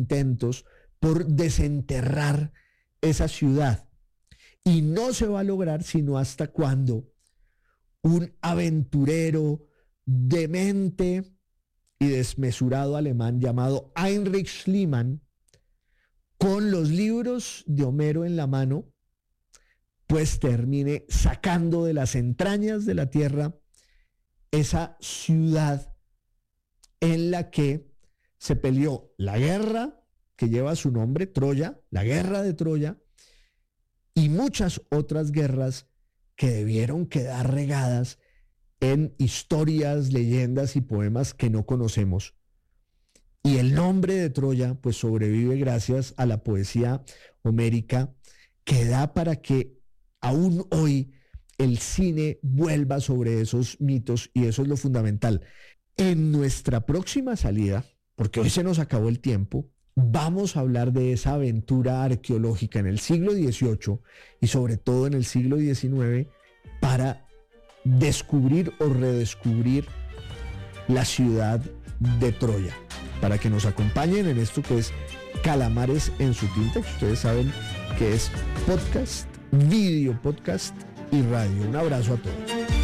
intentos por desenterrar esa ciudad. Y no se va a lograr sino hasta cuando un aventurero demente y desmesurado alemán llamado Heinrich Schliemann, con los libros de Homero en la mano, pues termine sacando de las entrañas de la tierra esa ciudad en la que se peleó la guerra que lleva su nombre, Troya, la guerra de Troya, y muchas otras guerras que debieron quedar regadas en historias, leyendas y poemas que no conocemos. Y el nombre de Troya pues sobrevive gracias a la poesía homérica, que da para que aún hoy el cine vuelva sobre esos mitos, y eso es lo fundamental. En nuestra próxima salida, porque hoy se nos acabó el tiempo, vamos a hablar de esa aventura arqueológica en el siglo XVIII y sobre todo en el siglo XIX para descubrir o redescubrir la ciudad de Troya. Para que nos acompañen en esto que es Calamares en su tinta, que ustedes saben que es podcast, video podcast y radio. Un abrazo a todos.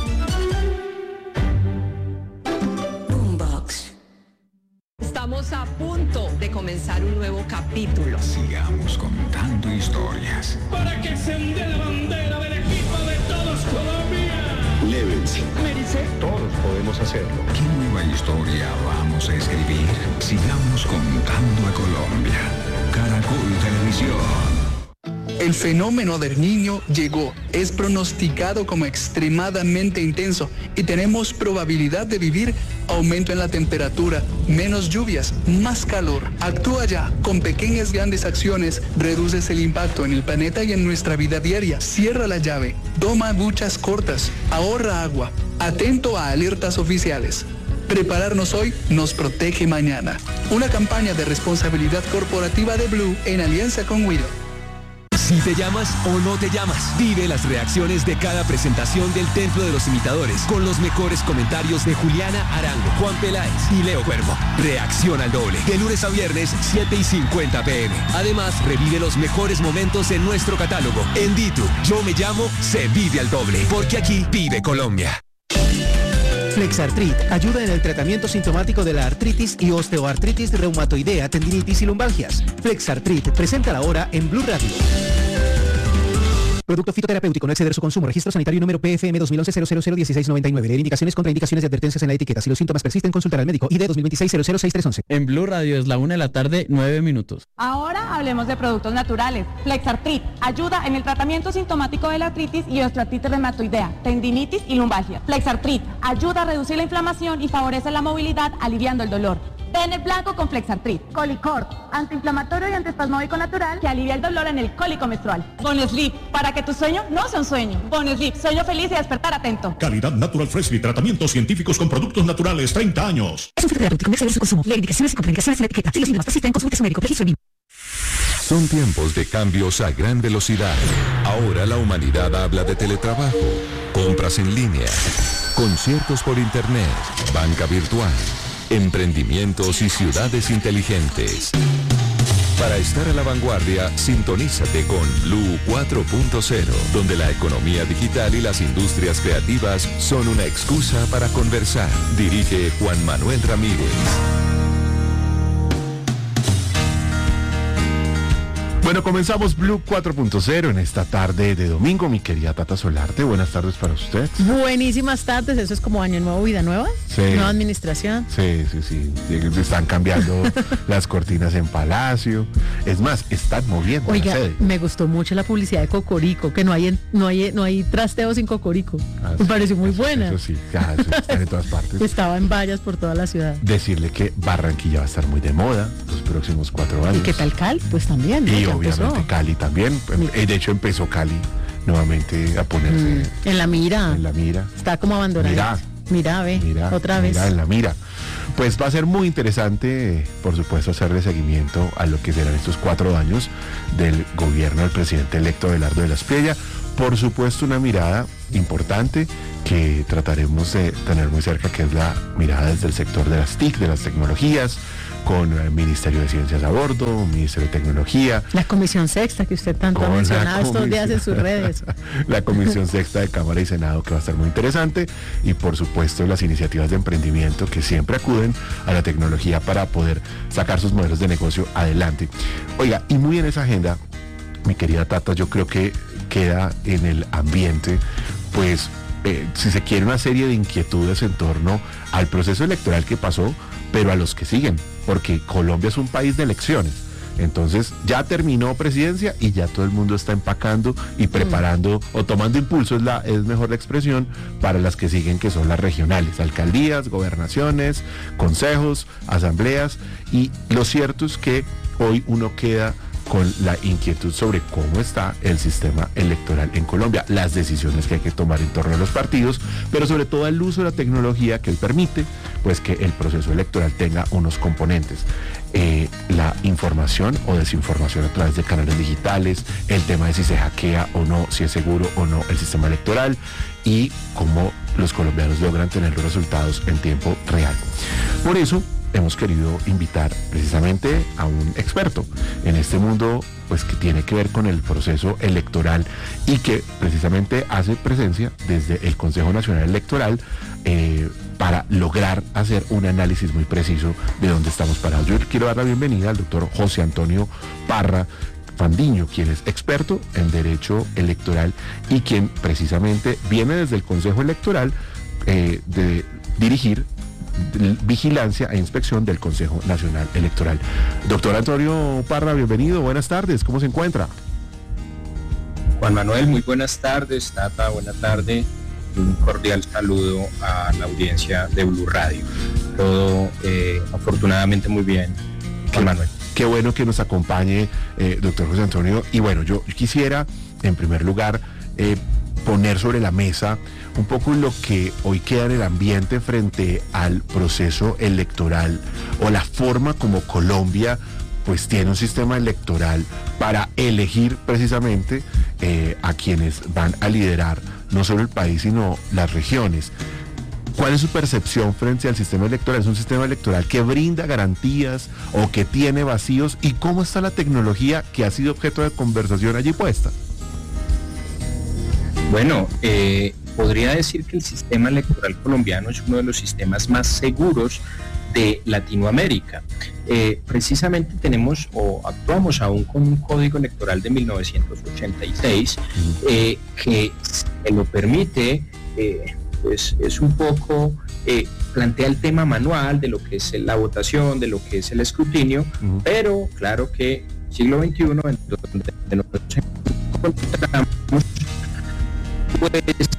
Boombox. Estamos a punto de comenzar un nuevo capítulo. Sigamos contando historias. Para que se onde la bandera del equipo de todos Colombia. Lévense. Mérice. Todos podemos hacerlo. ¿Qué nueva historia vamos a escribir? Sigamos contando a Colombia. Caracol Televisión. El fenómeno del Niño llegó, es pronosticado como extremadamente intenso y tenemos probabilidad de vivir aumento en la temperatura, menos lluvias, más calor. Actúa ya, con pequeñas grandes acciones, reduces el impacto en el planeta y en nuestra vida diaria. Cierra la llave, toma duchas cortas, ahorra agua, atento a alertas oficiales. Prepararnos hoy nos protege mañana. Una campaña de responsabilidad corporativa de Blue en alianza con Wido. Si te llamas o no te llamas, vive las reacciones de cada presentación del Templo de los Imitadores con los mejores comentarios de Juliana Arango, Juan Peláez y Leo Cuervo. Reacción al doble, de lunes a viernes, 7:50 p.m. Además, revive los mejores momentos en nuestro catálogo. En Ditu, Yo Me Llamo, se vive al doble, porque aquí vive Colombia. Flexartrit ayuda en el tratamiento sintomático de la artritis y osteoartritis reumatoidea, tendinitis y lumbalgias. Flexartrit, presenta la hora en Blue Radio. Producto fitoterapéutico, no exceder su consumo. Registro sanitario número PFM 2011-00016699. Leer indicaciones, contraindicaciones y advertencias en la etiqueta. Si los síntomas persisten, consultar al médico. ID 2026-006311. En Blue Radio es la 1:00 p.m, 9 minutos. Ahora hablemos de productos naturales. Flexartrit ayuda en el tratamiento sintomático de la artritis y osteoartritis reumatoidea, tendinitis y lumbalgia. Flexartrit ayuda a reducir la inflamación y favorece la movilidad, aliviando el dolor. Bennett blanco con Flexartrit. Colicort, antiinflamatorio y antiespasmódico natural que alivia el dolor en el cólico menstrual. Bonesleep, para que tu sueño no sea un sueño. Bonesleep, sueño feliz y despertar atento. Calidad Natural Freshly, tratamientos científicos con productos naturales, 30 años. Es un fitoterapéutico, no exceder su consumo. Leer indicaciones y contraindicaciones en la etiqueta. Si los síntomas persisten, consulte a su médico. Registro BIM. Son tiempos de cambios a gran velocidad. Ahora la humanidad habla de teletrabajo, compras en línea, conciertos por internet, banca virtual, emprendimientos y ciudades inteligentes. Para estar a la vanguardia, sintonízate con Blue 4.0, donde la economía digital y las industrias creativas son una excusa para conversar. Dirige Juan Manuel Ramírez. Bueno, comenzamos Blue 4.0 en esta tarde de domingo. Mi querida Tata Solarte, buenas tardes para usted. Buenísimas tardes, eso es como año nuevo, vida nueva. Sí. Nueva administración. Sí. Están cambiando las cortinas en Palacio. Es más, están moviendo. Oiga, la sede. me gustó mucho la publicidad de Cocorico, que no hay trasteo sin Cocorico. Me pareció muy buena. Eso sí, eso está en todas partes. Estaba en vallas por toda la ciudad. Decirle que Barranquilla va a estar muy de moda los próximos 4 años. ¿Y qué tal Cali? Pues también, ¿no? Y Ya obviamente empezó. Cali también. De hecho empezó Cali nuevamente a ponerse en la mira. En la mira. Está como abandonada. Mira, otra vez. En la mira. Pues va a ser muy interesante, por supuesto, hacerle seguimiento a lo que serán estos 4 años del gobierno del presidente electo Abelardo de la Espriella. Por supuesto, una mirada importante que trataremos de tener muy cerca, que es la mirada desde el sector de las TIC, de las tecnologías, con el Ministerio de Ciencias a bordo, Ministerio de Tecnología. La Comisión Sexta que usted tanto ha mencionado estos días en sus redes. La Comisión Sexta de Cámara y Senado, que va a estar muy interesante, y por supuesto las iniciativas de emprendimiento que siempre acuden a la tecnología para poder sacar sus modelos de negocio adelante. Oiga, y muy en esa agenda, mi querida Tata, yo creo que queda en el ambiente, pues, si se quiere, una serie de inquietudes en torno al proceso electoral que pasó, pero a los que siguen, porque Colombia es un país de elecciones. Entonces ya terminó presidencia y ya todo el mundo está empacando y preparando o tomando impulso, es mejor la expresión, para las que siguen, que son las regionales, alcaldías, gobernaciones, consejos, asambleas. Y lo cierto es que hoy uno queda con la inquietud sobre cómo está el sistema electoral en Colombia, las decisiones que hay que tomar en torno a los partidos, pero sobre todo el uso de la tecnología que permite pues que el proceso electoral tenga unos componentes. La información o desinformación a través de canales digitales, el tema de si se hackea o no, si es seguro o no el sistema electoral, y cómo los colombianos logran tener los resultados en tiempo real. Por eso hemos querido invitar precisamente a un experto en este mundo, pues que tiene que ver con el proceso electoral y que precisamente hace presencia desde el Consejo Nacional Electoral para lograr hacer un análisis muy preciso de dónde estamos parados. Yo quiero dar la bienvenida al doctor José Antonio Parra Fandiño, quien es experto en derecho electoral y quien precisamente viene desde el Consejo Electoral de dirigir vigilancia e inspección del Consejo Nacional Electoral. Doctor Antonio Parra, bienvenido, buenas tardes, ¿cómo se encuentra? Juan Manuel, muy buenas tardes. Tata, buena tarde. Un cordial saludo a la audiencia de Blue Radio. Todo afortunadamente muy bien, Juan Manuel. Qué bueno que nos acompañe, doctor José Antonio. Y bueno, yo quisiera, en primer lugar, poner sobre la mesa un poco lo que hoy queda en el ambiente frente al proceso electoral, o la forma como Colombia pues tiene un sistema electoral para elegir precisamente a quienes van a liderar no solo el país sino las regiones. ¿Cuál es su percepción frente al sistema electoral? ¿Es un sistema electoral que brinda garantías o que tiene vacíos? ¿Y cómo está la tecnología que ha sido objeto de conversación allí puesta? Bueno, podría decir que el sistema electoral colombiano es uno de los sistemas más seguros de Latinoamérica. Precisamente tenemos o actuamos aún con un código electoral de 1986 que se lo permite, pues es un poco, plantea el tema manual de lo que es la votación, de lo que es el escrutinio, pero claro que siglo XXI, en donde nos encontramos, pues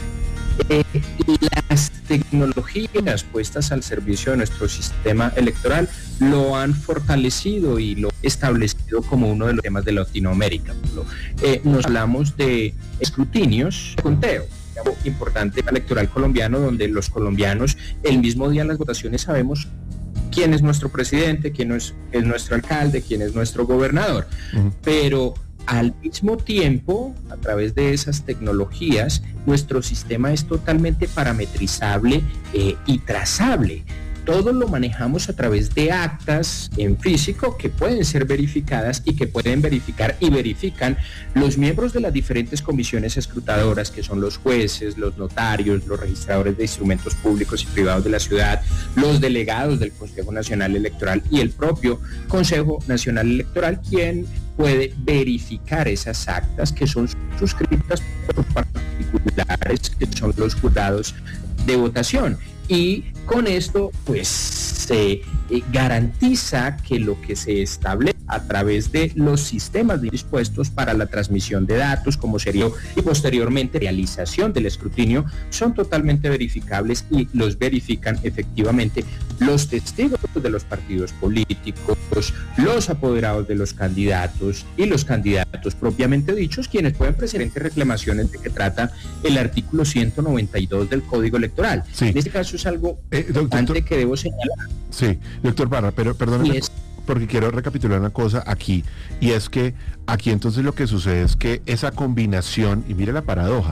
las tecnologías puestas al servicio de nuestro sistema electoral lo han fortalecido y lo establecido como uno de los temas de Latinoamérica. Nos hablamos de escrutinios, conteo, algo importante electoral colombiano, donde los colombianos el mismo día de las votaciones sabemos quién es nuestro presidente, quién es nuestro alcalde, quién es nuestro gobernador, pero al mismo tiempo, a través de esas tecnologías, nuestro sistema es totalmente parametrizable y trazable. Todo lo manejamos a través de actas en físico que pueden ser verificadas y que pueden verificar y verifican los miembros de las diferentes comisiones escrutadoras, que son los jueces, los notarios, los registradores de instrumentos públicos y privados de la ciudad, los delegados del Consejo Nacional Electoral y el propio Consejo Nacional Electoral, quien puede verificar esas actas que son suscritas por particulares, que son los jurados de votación. Y con esto pues se garantiza que lo que se establece a través de los sistemas dispuestos para la transmisión de datos, como sería y posteriormente realización del escrutinio, son totalmente verificables y los verifican efectivamente los testigos de los partidos políticos, los apoderados de los candidatos y los candidatos propiamente dichos, quienes pueden presentar reclamaciones de que trata el artículo 192 del Código Electoral. Sí. En este caso es algo importante que debo señalar. Sí, doctor Parra, pero perdóneme, porque quiero recapitular una cosa aquí, y es que aquí entonces lo que sucede es que esa combinación, y mire la paradoja,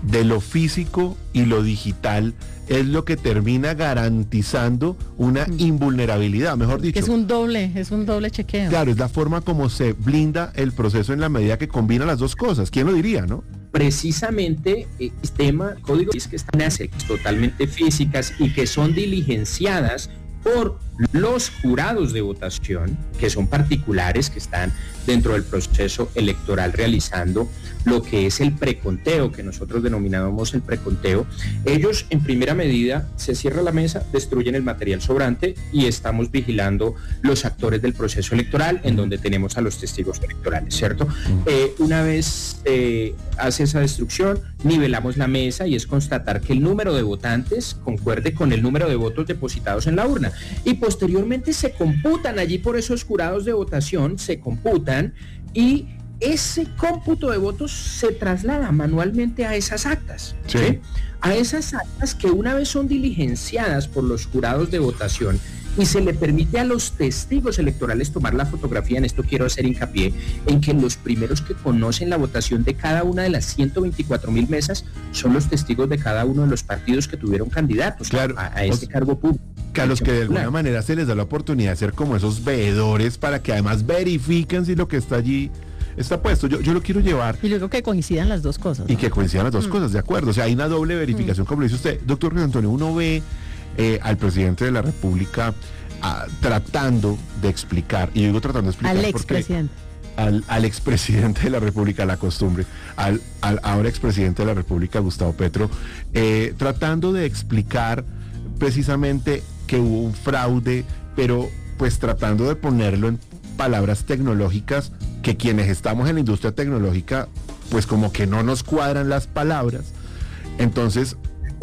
de lo físico y lo digital es lo que termina garantizando una invulnerabilidad, mejor dicho. Es un doble chequeo. Claro, es la forma como se blinda el proceso en la medida que combina las dos cosas. ¿Quién lo diría, no? Precisamente el sistema, código es que están totalmente físicas y que son diligenciadas por los jurados de votación, que son particulares, que están dentro del proceso electoral realizando lo que es el preconteo, que nosotros denominamos el preconteo. Ellos, en primera medida, se cierra la mesa, destruyen el material sobrante y estamos vigilando los actores del proceso electoral, en donde tenemos a los testigos electorales, ¿cierto? Una vez hace esa destrucción, nivelamos la mesa y es constatar que el número de votantes concuerde con el número de votos depositados en la urna. Y posteriormente se computan allí por esos jurados de votación, se computan y ese cómputo de votos se traslada manualmente a esas actas, ¿sí? A esas actas que una vez son diligenciadas por los jurados de votación y se le permite a los testigos electorales tomar la fotografía. En esto quiero hacer hincapié en que los primeros que conocen la votación de cada una de las 124,000 mesas son los testigos de cada uno de los partidos que tuvieron candidatos a este cargo público. Que a los que de alguna manera se les da la oportunidad de ser como esos veedores para que además verifiquen si lo que está allí está puesto. Yo lo quiero llevar. Y luego que coincidan las dos cosas, ¿no? Y que coincidan las dos cosas, de acuerdo. O sea, hay una doble verificación, como lo dice usted. Doctor José Antonio, uno ve al presidente de la República tratando de explicar, y yo digo tratando de explicar al expresidente. Al expresidente de la República, la costumbre, al ahora expresidente de la República, Gustavo Petro, tratando de explicar precisamente que hubo un fraude, pero pues tratando de ponerlo en palabras tecnológicas que quienes estamos en la industria tecnológica pues como que no nos cuadran las palabras. Entonces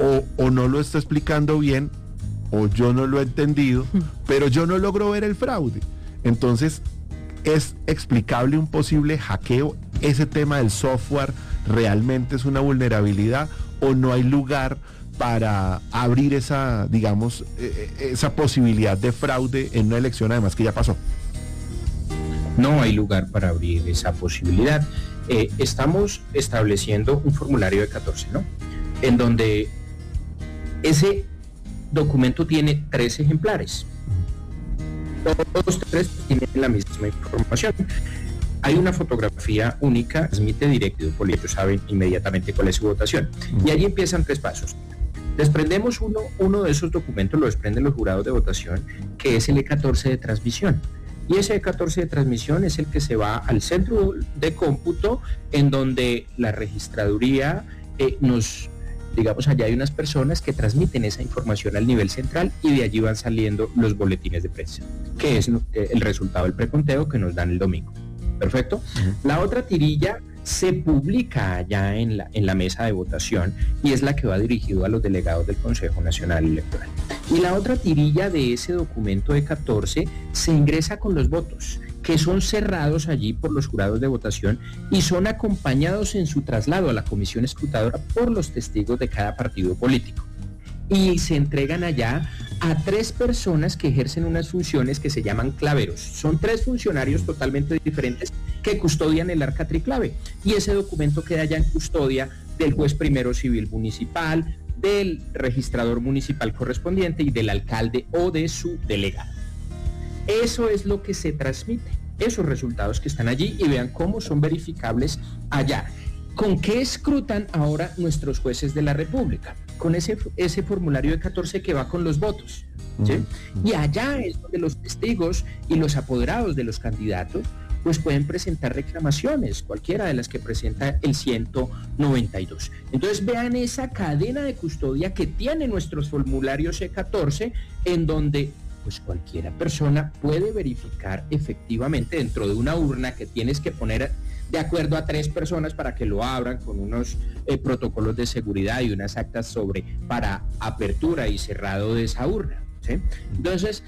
o no lo está explicando bien o yo no lo he entendido, pero yo no logro ver el fraude. Entonces, ¿es explicable un posible hackeo? ¿Ese tema del software realmente es una vulnerabilidad o no hay lugar para abrir esa, digamos, esa posibilidad de fraude en una elección además que ya pasó? No hay lugar para abrir esa posibilidad. Estamos estableciendo un formulario de 14, ¿no? En donde ese documento tiene 3 ejemplares. Todos 3 tienen la misma información. Hay una fotografía única, transmite directo, por ellos saben inmediatamente cuál es su votación. Y allí empiezan 3 pasos. Desprendemos uno de esos documentos, lo desprenden los jurados de votación, que es el E14 de transmisión. Y ese E14 de transmisión es el que se va al centro de cómputo, en donde la registraduría digamos, allá hay unas personas que transmiten esa información al nivel central y de allí van saliendo los boletines de prensa, que es el resultado del preconteo que nos dan el domingo. ¿Perfecto? La otra tirilla se publica allá en la mesa de votación y es la que va dirigido a los delegados del Consejo Nacional Electoral. Y la otra tirilla de ese documento de 14 se ingresa con los votos, que son cerrados allí por los jurados de votación y son acompañados en su traslado a la comisión escrutadora por los testigos de cada partido político. Y se entregan allá a 3 personas que ejercen unas funciones que se llaman claveros. Son 3 funcionarios totalmente diferentes que custodian el arca triclave. Y ese documento queda ya en custodia del juez primero civil municipal, del registrador municipal correspondiente y del alcalde o de su delegado. Eso es lo que se transmite, esos resultados que están allí, y vean cómo son verificables allá. ¿Con qué escrutan ahora nuestros jueces de la República? Con ese formulario de 14 que va con los votos, ¿sí? Y allá es donde los testigos y los apoderados de los candidatos pues pueden presentar reclamaciones, cualquiera de las que presenta el 192. Entonces vean esa cadena de custodia que tienen nuestros formularios E14, en donde pues cualquiera persona puede verificar efectivamente dentro de una urna que tienes que poner de acuerdo a 3 personas para que lo abran con unos protocolos de seguridad y unas actas para apertura y cerrado de esa urna, ¿sí? Entonces,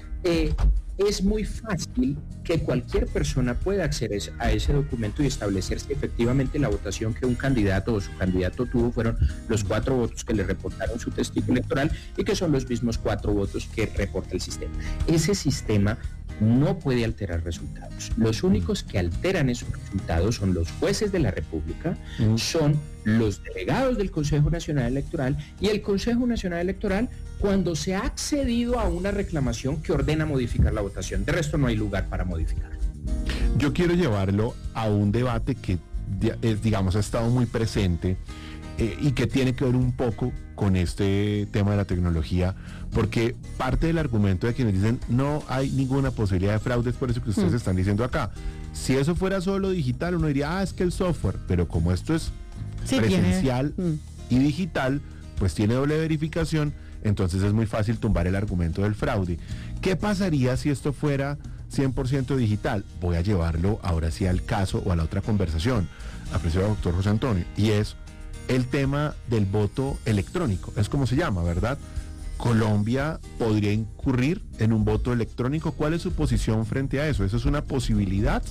es muy fácil que cualquier persona pueda acceder a ese documento y establecer si efectivamente la votación que un candidato o su candidato tuvo fueron los 4 votos que le reportaron su testigo electoral y que son los mismos 4 votos que reporta el sistema. Ese sistema no puede alterar resultados. Los únicos que alteran esos resultados son los jueces de la República, son los delegados del Consejo Nacional Electoral y el Consejo Nacional Electoral cuando se ha accedido a una reclamación que ordena modificar la votación. De resto no hay lugar para modificar. Yo quiero llevarlo a un debate que, digamos, ha estado muy presente y que tiene que ver un poco con este tema de la tecnología, porque parte del argumento de quienes dicen no hay ninguna posibilidad de fraude es por eso que ustedes están diciendo acá. Si eso fuera solo digital, uno diría, es que el software, pero como esto es presencial y digital, pues tiene doble verificación, entonces es muy fácil tumbar el argumento del fraude. ¿Qué pasaría si esto fuera 100% digital? Voy a llevarlo ahora sí al caso o a la otra conversación, apreciado doctor José Antonio, y es el tema del voto electrónico, es como se llama, ¿verdad? ¿Colombia podría incurrir en un voto electrónico? ¿Cuál es su posición frente a eso? ¿Eso es una posibilidad?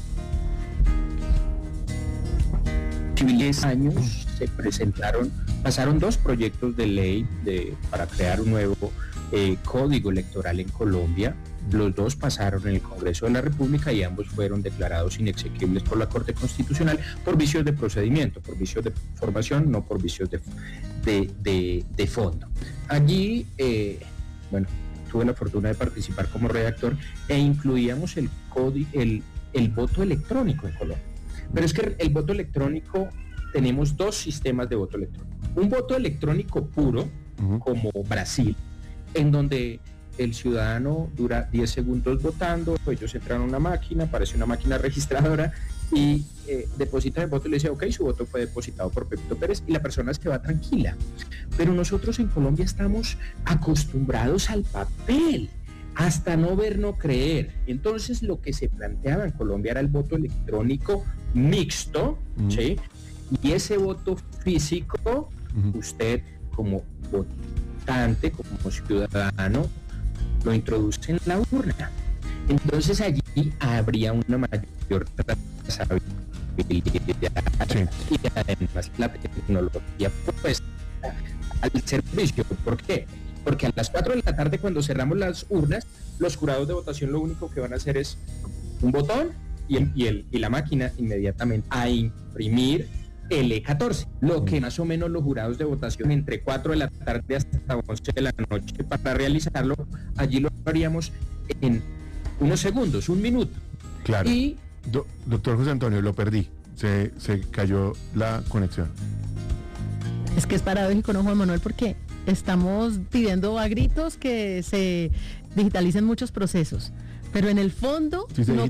Hace 10 años pasaron 2 proyectos de ley para crear un nuevo código electoral en Colombia. Los 2 pasaron en el Congreso de la República y ambos fueron declarados inexequibles por la Corte Constitucional por vicios de procedimiento, por vicios de formación, no por vicios de fondo. Allí, tuve la fortuna de participar como redactor e incluíamos el voto electrónico en Colombia. Pero es que el voto electrónico, tenemos 2 sistemas de voto electrónico. Un voto electrónico puro, como Brasil, en donde el ciudadano dura 10 segundos votando, ellos entran a una máquina, aparece una máquina registradora y deposita el voto y le dice, ok, su voto fue depositado por Pepito Pérez y la persona se va tranquila. Pero nosotros en Colombia estamos acostumbrados al papel, hasta no ver, no creer. Entonces lo que se planteaba en Colombia era el voto electrónico mixto, ¿sí? Y ese voto físico, usted como votante, como ciudadano, lo introduce en la urna. Entonces allí habría una mayor trazabilidad y además la tecnología pues al servicio. ¿Por qué? Porque a las 4 de la tarde, cuando cerramos las urnas, los jurados de votación lo único que van a hacer es un botón y la máquina inmediatamente a imprimir el E14, lo que más o menos los jurados de votación entre 4 de la tarde hasta 11 de la noche para realizarlo, allí lo haríamos en unos segundos, 1 minuto. Claro. Y doctor José Antonio, lo perdí, se cayó la conexión. Es que es paradójico, ¿no, Juan Manuel? Porque estamos pidiendo a gritos que se digitalicen muchos procesos. Pero en el fondo no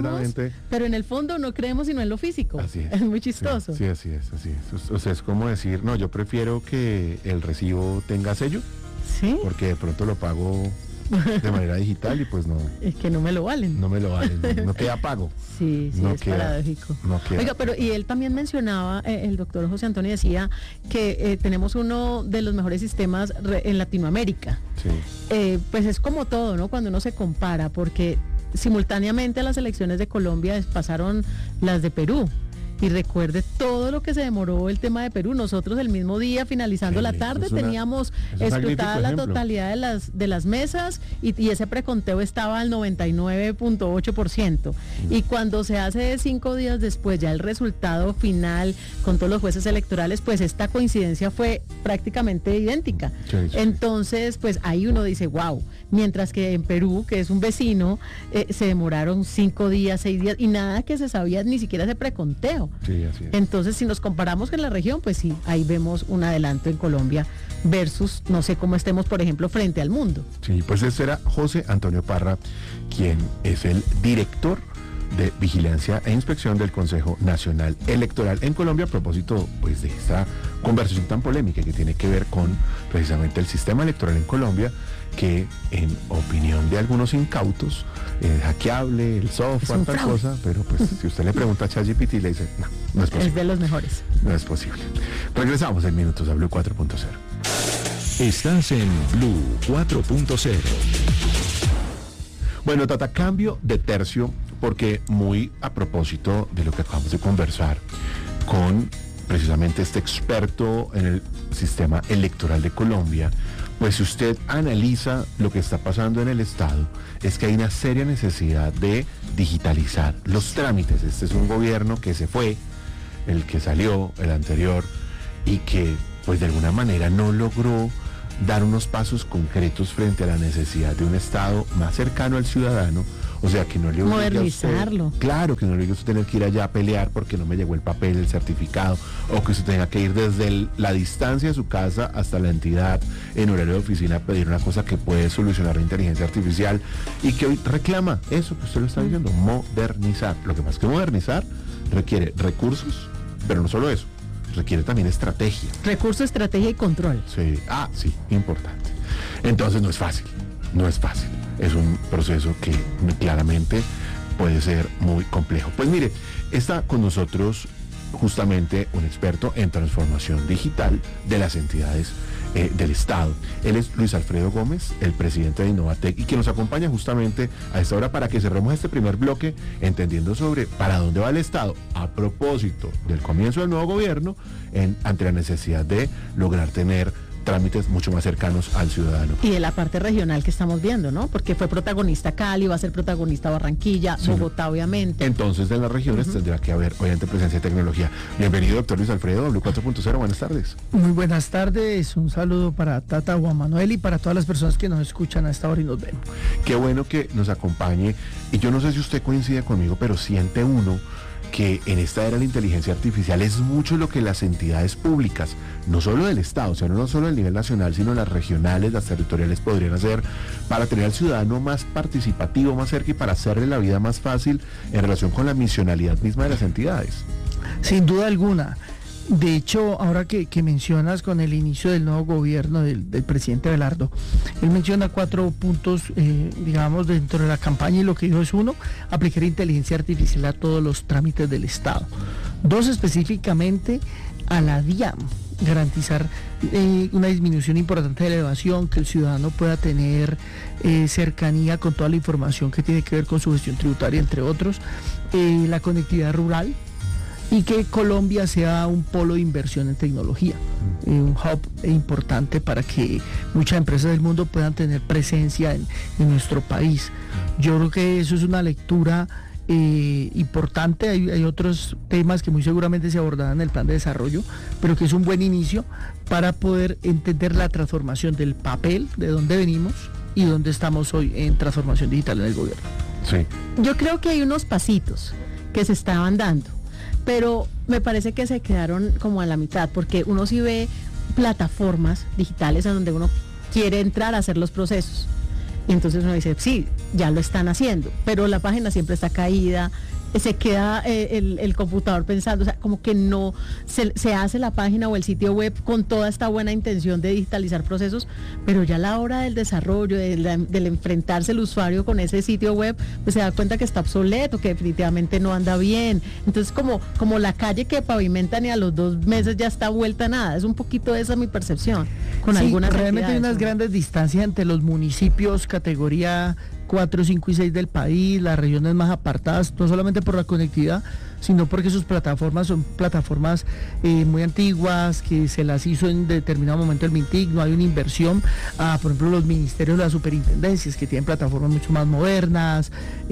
creemos sino en lo físico. Así es. Es muy chistoso. Sí, así es. O sea, es como decir, no, yo prefiero que el recibo tenga sello. Sí. Porque de pronto lo pago de manera digital y pues no. Es que no me lo valen. No me lo valen, no queda pago. Sí, no es paradójico. No queda. Oiga, pero y él también mencionaba, el doctor José Antonio decía que tenemos uno de los mejores sistemas en Latinoamérica. Sí. Pues es como todo, ¿no? Cuando uno se compara, porque simultáneamente a las elecciones de Colombia pasaron las de Perú. Y recuerde todo lo que se demoró el tema de Perú. Nosotros el mismo día, finalizando la tarde, teníamos escrutada la totalidad de las mesas y ese preconteo estaba al 99.8%. Y cuando se hace 5 días después ya el resultado final con todos los jueces electorales, pues esta coincidencia fue prácticamente idéntica. Sí. Entonces, pues ahí uno dice, wow. Mientras que en Perú, que es un vecino, se demoraron 5 días, 6 días y nada que se sabía, ni siquiera ese preconteo. Sí, así es. Entonces, si nos comparamos con la región, pues sí, ahí vemos un adelanto en Colombia versus, no sé cómo estemos, por ejemplo, frente al mundo. Sí, pues ese era José Antonio Parra, quien es el director de Vigilancia e Inspección del Consejo Nacional Electoral en Colombia, a propósito pues de esta conversación tan polémica que tiene que ver con precisamente el sistema electoral en Colombia, que en opinión de algunos incautos es hackeable, el software, tal cosa, pero pues si usted le pregunta a ChatGPT le dice, no es posible. Es de los mejores. No es posible. Regresamos en minutos a Blue 4.0. Estás en Blue 4.0. Bueno, Tata, cambio de tercio, porque muy a propósito de lo que acabamos de conversar con precisamente este experto en el sistema electoral de Colombia, pues si usted analiza lo que está pasando en el Estado, es que hay una seria necesidad de digitalizar los trámites. Este es un gobierno que se fue, el que salió, el anterior, y que pues de alguna manera no logró dar unos pasos concretos frente a la necesidad de un Estado más cercano al ciudadano. O sea, que no le obligue modernizarlo. a usted, claro, que no le obligue a usted tener que ir allá a pelear porque no me llegó el papel, el certificado, o que usted tenga que ir desde la distancia de su casa hasta la entidad en horario de oficina a pedir una cosa que puede solucionar la inteligencia artificial y que hoy reclama eso que usted lo está diciendo, modernizar. Lo que más que modernizar requiere recursos, pero no solo eso, requiere también estrategia. Recursos, estrategia y control. Sí, sí, importante. Entonces no es fácil. Es un proceso que claramente puede ser muy complejo. Pues mire, está con nosotros justamente un experto en transformación digital de las entidades del Estado. Él es Luis Alfredo Gómez, el presidente de Innovatec, y que nos acompaña justamente a esta hora para que cerremos este primer bloque entendiendo sobre para dónde va el Estado a propósito del comienzo del nuevo gobierno ante la necesidad de lograr tener trámites mucho más cercanos al ciudadano. Y de la parte regional que estamos viendo, ¿no? Porque fue protagonista Cali, va a ser protagonista Barranquilla, sí. Bogotá, obviamente. Entonces, de las regiones tendrá que haber, obviamente, presencia de tecnología. Bienvenido, doctor Luis Alfredo, W4.0, buenas tardes. Muy buenas tardes, un saludo para Tata, Juan Manuel y para todas las personas que nos escuchan a esta hora y nos ven. Qué bueno que nos acompañe, y yo no sé si usted coincide conmigo, pero siente uno que en esta era de la inteligencia artificial es mucho lo que las entidades públicas, no solo del Estado, o sea, no solo del nivel nacional, sino las regionales, las territoriales podrían hacer para tener al ciudadano más participativo, más cerca y para hacerle la vida más fácil en relación con la misionalidad misma de las entidades. Sin duda alguna. De hecho, ahora que mencionas con el inicio del nuevo gobierno del presidente Belardo, él menciona 4 puntos, digamos, dentro de la campaña, y lo que dijo es: 1, aplicar inteligencia artificial a todos los trámites del Estado. 2, específicamente a la DIAN, garantizar una disminución importante de la evasión, que el ciudadano pueda tener cercanía con toda la información que tiene que ver con su gestión tributaria, entre otros, la conectividad rural, y que Colombia sea un polo de inversión en tecnología, un hub importante para que muchas empresas del mundo puedan tener presencia en nuestro país. Yo creo que eso es una lectura importante. Hay otros temas que muy seguramente se abordarán en el plan de desarrollo, pero que es un buen inicio para poder entender la transformación del papel, de dónde venimos y dónde estamos hoy en transformación digital en el gobierno. Sí. Yo creo que hay unos pasitos que se estaban dando, pero me parece que se quedaron como a la mitad, porque uno sí ve plataformas digitales a donde uno quiere entrar a hacer los procesos. Y entonces uno dice, sí, ya lo están haciendo, pero la página siempre está caída, se queda el computador pensando, o sea, como que no se hace la página o el sitio web con toda esta buena intención de digitalizar procesos, pero ya a la hora del desarrollo, del enfrentarse el usuario con ese sitio web, pues se da cuenta que está obsoleto, que definitivamente no anda bien. Entonces como la calle que pavimentan y a los 2 meses ya está vuelta a nada. Es un poquito esa mi percepción. Con algunas realmente hay unas grandes distancias entre los municipios categoría 4, 5 y 6 del país, las regiones más apartadas, no solamente por la conectividad, sino porque sus plataformas son plataformas muy antiguas, que se las hizo en determinado momento el MINTIC, no hay una inversión por ejemplo, los ministerios de las superintendencias, que tienen plataformas mucho más modernas,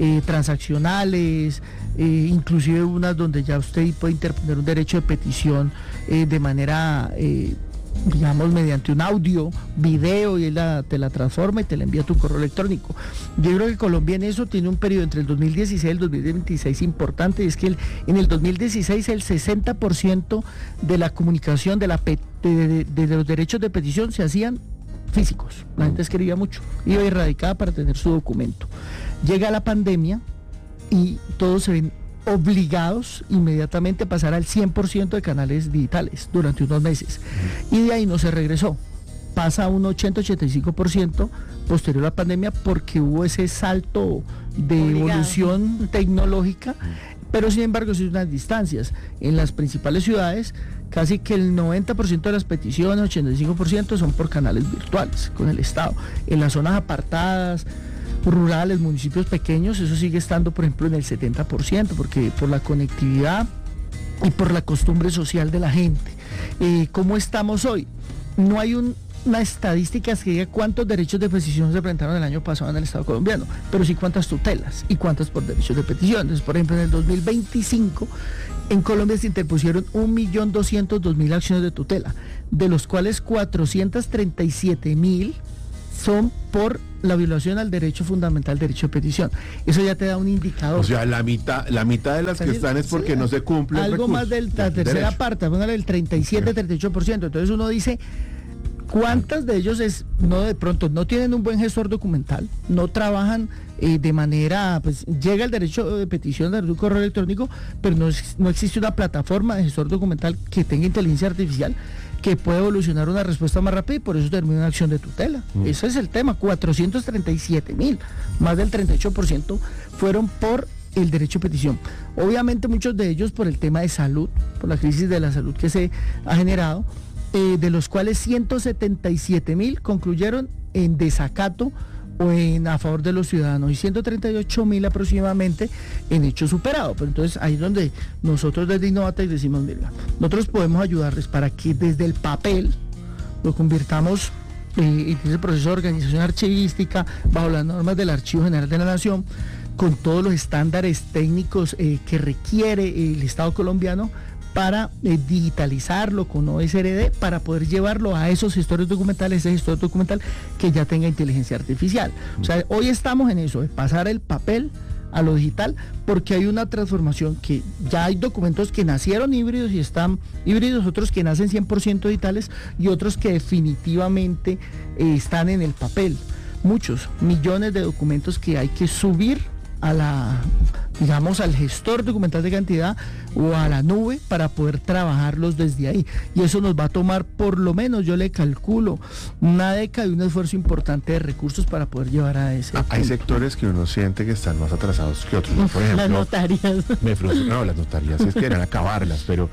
transaccionales, inclusive unas donde ya usted puede interponer un derecho de petición de manera digamos, mediante un audio, video, y él te la transforma y te la envía a tu correo electrónico. Yo creo que Colombia en eso tiene un periodo entre el 2016 y el 2026 importante, y es que en el 2016 el 60% de la comunicación de los derechos de petición se hacían físicos. La gente escribía mucho, iba erradicada para tener su documento. Llega la pandemia y todos se ven obligados inmediatamente a pasar al 100% de canales digitales durante unos meses, y de ahí no se regresó. Pasa a un 80-85% posterior a la pandemia, porque hubo ese salto de evolución tecnológica, pero sin embargo sí unas distancias. En las principales ciudades casi que el 90% de las peticiones, 85%, son por canales virtuales con el Estado. En las zonas apartadas, rurales, municipios pequeños, eso sigue estando, por ejemplo, en el 70%, porque por la conectividad y por la costumbre social de la gente. ¿Cómo estamos hoy? No hay un una estadística que diga cuántos derechos de petición se presentaron el año pasado en el Estado colombiano, pero sí cuántas tutelas y cuántas por derechos de petición. Entonces, por ejemplo, en el 2025 en Colombia se interpusieron 1.202.000 acciones de tutela, de los cuales 437.000 son por la violación al derecho fundamental, derecho de petición. Eso ya te da un indicador. O sea, la mitad de las que están es porque no se cumple el algo recurso, más de la tercera derecho. parte, póngale el 37-38%. Entonces uno dice, ¿cuántas de ellos de pronto no tienen un buen gestor documental, no trabajan de manera, pues llega el derecho de petición de un correo electrónico, pero no existe una plataforma de gestor documental que tenga inteligencia artificial que pueda evolucionar una respuesta más rápida y por eso termina una acción de tutela? Ese es el tema. 437.000, más del 38% fueron por el derecho de petición. Obviamente muchos de ellos por el tema de salud, por la crisis de la salud que se ha generado, de los cuales 177.000 concluyeron en desacato o a favor de los ciudadanos y 138.000 aproximadamente en hecho superado. Pero entonces ahí es donde nosotros desde Innovatec decimos, mira, nosotros podemos ayudarles para que desde el papel lo convirtamos en ese proceso de organización archivística bajo las normas del Archivo General de la Nación, con todos los estándares técnicos que requiere el Estado colombiano para digitalizarlo con OSRD, para poder llevarlo a esos gestores documentales, ese gestor documental que ya tenga inteligencia artificial. O sea, hoy estamos en eso, de pasar el papel a lo digital, porque hay una transformación que ya hay documentos que nacieron híbridos y están híbridos, otros que nacen 100% digitales y otros que definitivamente están en el papel. Muchos, millones de documentos que hay que subir al gestor documental de cantidad o a la nube para poder trabajarlos desde ahí, y eso nos va a tomar por lo menos, yo le calculo, una década y un esfuerzo importante de recursos para poder llevar a ese hay sectores que uno siente que están más atrasados que otros. Por ejemplo, las notarías. Las notarías es que eran acabarlas, pero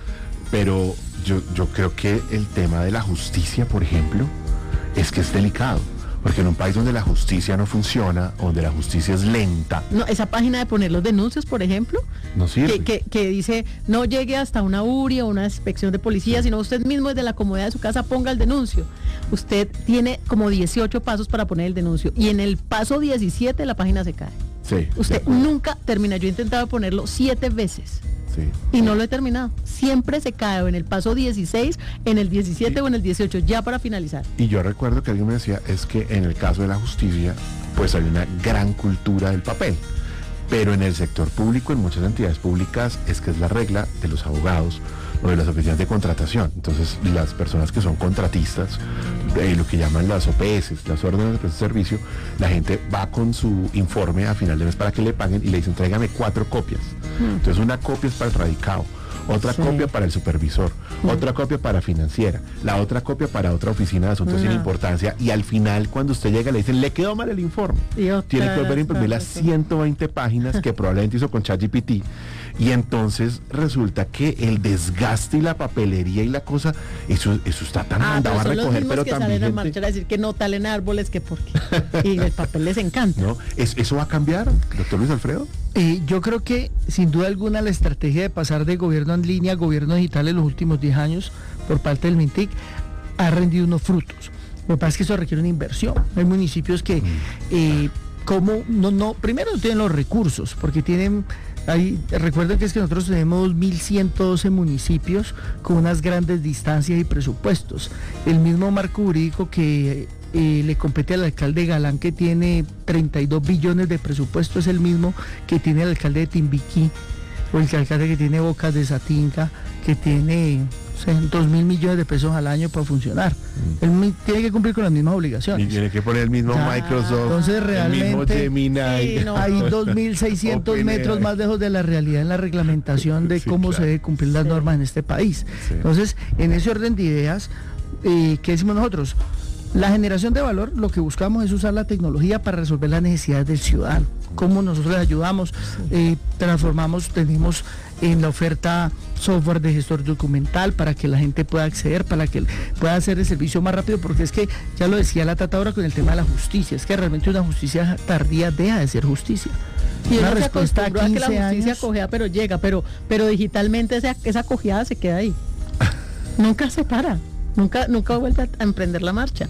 yo creo que el tema de la justicia, por ejemplo, es delicado. Porque en un país donde la justicia no funciona, donde la justicia es lenta. No, esa página de poner los denuncios, por ejemplo, no sirve. Que dice, no llegue hasta una URI o una inspección de policía, sino usted mismo desde la comodidad de su casa ponga el denuncio. Usted tiene como 18 pasos para poner el denuncio y en el paso 17 la página se cae. Sí. Usted nunca termina. Yo he intentado ponerlo 7 veces. Sí. Y no lo he terminado. Siempre se cae en el paso 16, en el 17 o en el 18, ya para finalizar. Y yo recuerdo que alguien me decía, es que en el caso de la justicia, pues hay una gran cultura del papel. Pero en el sector público, en muchas entidades públicas, es la regla de los abogados o de las oficinas de contratación. Entonces, las personas que son contratistas, lo que llaman las OPS, las órdenes de prestación de servicio, la gente va con su informe a final de mes para que le paguen y le dicen, tráigame 4 copias. Entonces, una copia es para el radicado, otra copia para el supervisor, otra copia para financiera, la otra copia para otra oficina de asuntos sin importancia, y al final cuando usted llega le dicen, le quedó mal el informe, tiene que volver a imprimir las 120 páginas que probablemente hizo con ChatGPT, y entonces resulta que el desgaste y la papelería y la cosa, eso está tan mandado a recoger, pero que también salen a marchar a decir que no talen árboles, que porque y el papel les encanta. ¿No? ¿Eso va a cambiar, doctor Luis Alfredo? Yo creo que sin duda alguna la estrategia de pasar de gobierno en línea a gobierno digital en los últimos 10 años por parte del MINTIC ha rendido unos frutos. Lo que pasa es que eso requiere una inversión. Hay municipios que primero no tienen los recursos, porque recuerden que nosotros tenemos 1.112 municipios con unas grandes distancias y presupuestos. El mismo marco jurídico que le compete al alcalde Galán, que tiene 32 billones de presupuesto, es el mismo que tiene el alcalde de Timbiquí, o el alcalde que tiene Bocas de Satinga, que tiene 2.000 millones de pesos al año para funcionar. Él tiene que cumplir con las mismas obligaciones. Y tiene que poner el mismo Microsoft, entonces realmente, el mismo Gemini. Hay 2.600 metros más lejos de la realidad en la reglamentación de cómo se debe cumplir las normas en este país. Entonces, en ese orden de ideas, ¿qué decimos nosotros? La generación de valor, lo que buscamos es usar la tecnología para resolver las necesidades del ciudadano. Cómo nosotros les ayudamos, transformamos, tenemos en la oferta software de gestor documental para que la gente pueda acceder, para que pueda hacer el servicio más rápido, porque es que, ya lo decía la tratadora con el tema de la justicia, es que realmente una justicia tardía deja de ser justicia. Y una respuesta a que la justicia cojea, pero llega, pero digitalmente esa cojeada se queda ahí. Nunca se para. Nunca vuelve a emprender la marcha.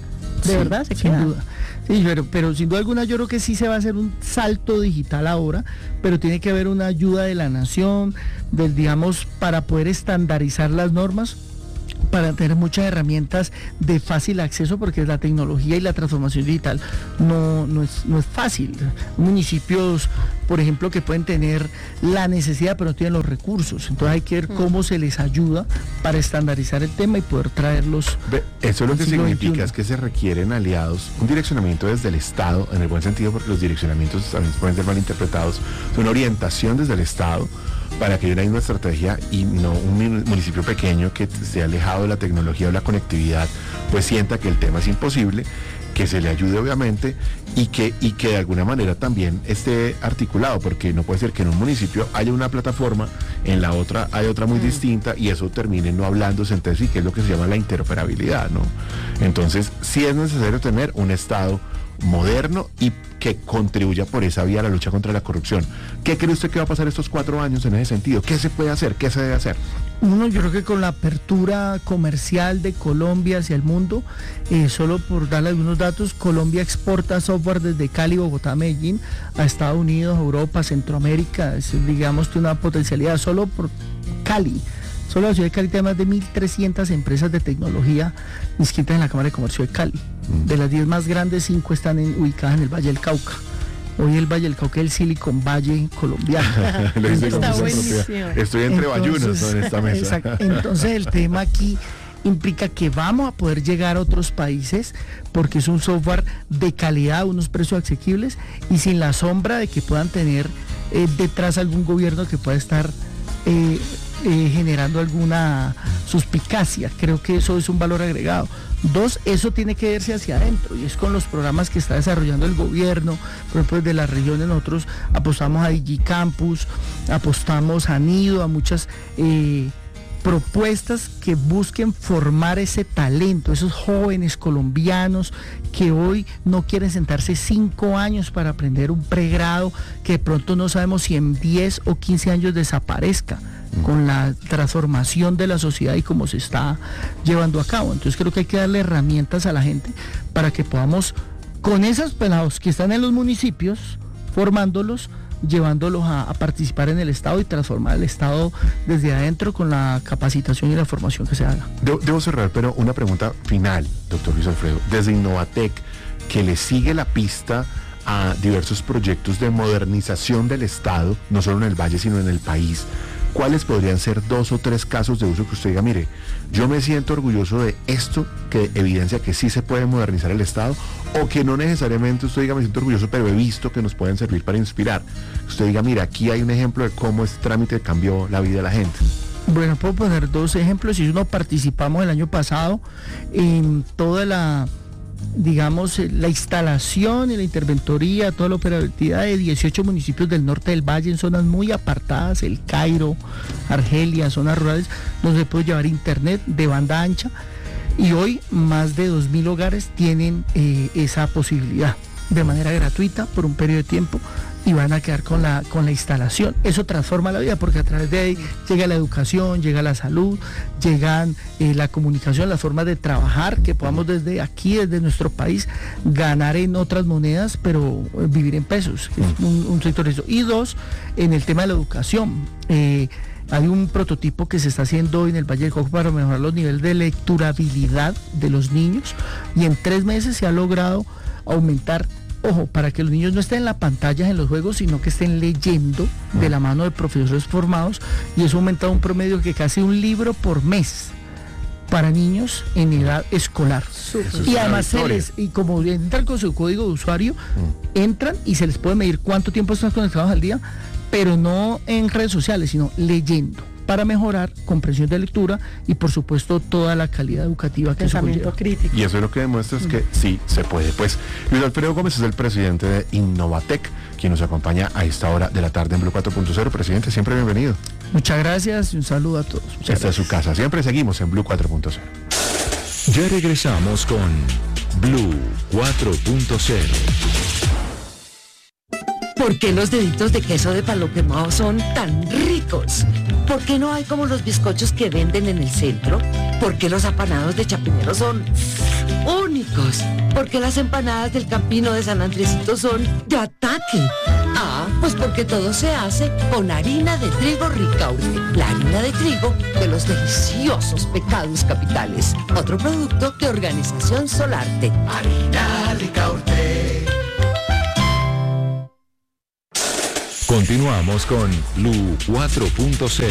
De verdad se queda. Sin duda. Sí, pero sin duda alguna yo creo que sí se va a hacer un salto digital ahora, pero tiene que haber una ayuda de la nación, digamos, para poder estandarizar las normas, para tener muchas herramientas de fácil acceso, porque la tecnología y la transformación digital no es fácil. Municipios, por ejemplo, que pueden tener la necesidad pero no tienen los recursos, entonces hay que ver cómo se les ayuda para estandarizar el tema y poder traerlos. Eso lo que significa XXI. es que se requieren aliados, un direccionamiento desde el Estado, en el buen sentido, porque los direccionamientos también pueden ser malinterpretados, es una orientación desde el Estado para que haya una estrategia y no un municipio pequeño que esté alejado de la tecnología o la conectividad, pues sienta que el tema es imposible, que se le ayude obviamente y que de alguna manera también esté articulado, porque no puede ser que en un municipio haya una plataforma, en la otra hay otra muy distinta y eso termine no hablándose entre sí, que es lo que se llama la interoperabilidad, ¿no? Entonces sí es necesario tener un Estado moderno y que contribuya por esa vía a la lucha contra la corrupción. ¿Qué cree usted que va a pasar estos 4 años en ese sentido? ¿Qué se puede hacer? ¿Qué se debe hacer? Uno, yo creo que con la apertura comercial de Colombia hacia el mundo, solo por darle algunos datos, Colombia exporta software desde Cali, Bogotá, Medellín, a Estados Unidos, Europa, Centroamérica, digamos que una potencialidad solo por Cali. Solo la ciudad de Cali tiene más de 1.300 empresas de tecnología inscritas en la Cámara de Comercio de Cali. De las 10 más grandes, 5 están ubicadas en el Valle del Cauca. Hoy el Valle del Cauca es el Silicon Valley colombiano. Está buenísimo. Estoy entre bayunos, ¿no?, en esta mesa. Exacto. Entonces el tema aquí implica que vamos a poder llegar a otros países porque es un software de calidad, unos precios asequibles y sin la sombra de que puedan tener detrás algún gobierno que pueda estar generando alguna suspicacia. Creo que eso es un valor agregado. 2, eso tiene que verse hacia adentro y es con los programas que está desarrollando el gobierno. Por ejemplo, desde las regiones nosotros apostamos a DigiCampus, apostamos a Nido, a muchas propuestas que busquen formar ese talento, esos jóvenes colombianos que hoy no quieren sentarse 5 años para aprender un pregrado que de pronto no sabemos si en 10 o 15 años desaparezca con la transformación de la sociedad y cómo se está llevando a cabo. Entonces creo que hay que darle herramientas a la gente para que podamos, con esos pelados que están en los municipios, formándolos, llevándolos a participar en el Estado y transformar el Estado desde adentro con la capacitación y la formación que se haga. Debo cerrar, pero una pregunta final, doctor Luis Alfredo. Desde Innovatec, que le sigue la pista a diversos proyectos de modernización del Estado, no solo en el Valle, sino en el país, ¿cuáles podrían ser 2 o 3 casos de uso que usted diga, mire, yo me siento orgulloso de esto, que evidencia que sí se puede modernizar el Estado, o que no necesariamente usted diga, me siento orgulloso, pero he visto que nos pueden servir para inspirar? Usted diga, mira, aquí hay un ejemplo de cómo este trámite cambió la vida de la gente. Bueno, puedo poner 2 ejemplos. Si uno participamos el año pasado en toda la instalación y la interventoría, toda la operatividad de 18 municipios del norte del Valle en zonas muy apartadas, El Cairo, Argelia, zonas rurales, donde se puede llevar internet de banda ancha, y hoy más de 2.000 hogares tienen esa posibilidad de manera gratuita por un periodo de tiempo y van a quedar con la instalación. Eso transforma la vida porque a través de ahí llega la educación, llega la salud, llegan la comunicación, las formas de trabajar, que podamos desde aquí, desde nuestro país, ganar en otras monedas, pero vivir en pesos, que es un sector de eso. Y 2, en el tema de la educación. Hay un prototipo que se está haciendo hoy en el Valle del Cauca para mejorar los niveles de lecturabilidad de los niños y en 3 meses se ha logrado aumentar, ojo, para que los niños no estén en la pantalla en los juegos, sino que estén leyendo de la mano de profesores formados, y eso ha aumentado un promedio que casi un libro por mes para niños en edad escolar. Y además y como entran con su código de usuario, entran y se les puede medir cuánto tiempo están conectados al día, pero no en redes sociales, sino leyendo, para mejorar comprensión de lectura y por supuesto toda la calidad educativa que pensamiento crítico. Y eso lo que demuestra es que sí se puede. Pues Luis Alfredo Gómez es el presidente de Innovatec, quien nos acompaña a esta hora de la tarde en Blue 4.0. Presidente, siempre bienvenido. Muchas gracias y un saludo a todos. Esta es su casa. Siempre seguimos en Blue 4.0. Ya regresamos con Blue 4.0. ¿Por qué los deditos de queso de palo quemado son tan ricos? ¿Por qué no hay como los bizcochos que venden en el centro? ¿Por qué los apanados de Chapinero son únicos? ricos, porque las empanadas del Campino de San Andresito son de ataque. Ah, pues porque todo se hace con harina de trigo Ricaurte, la harina de trigo de los deliciosos pecados capitales. Otro producto de Organización Solarte. Harina Ricaurte. Continuamos con Lu 4.0.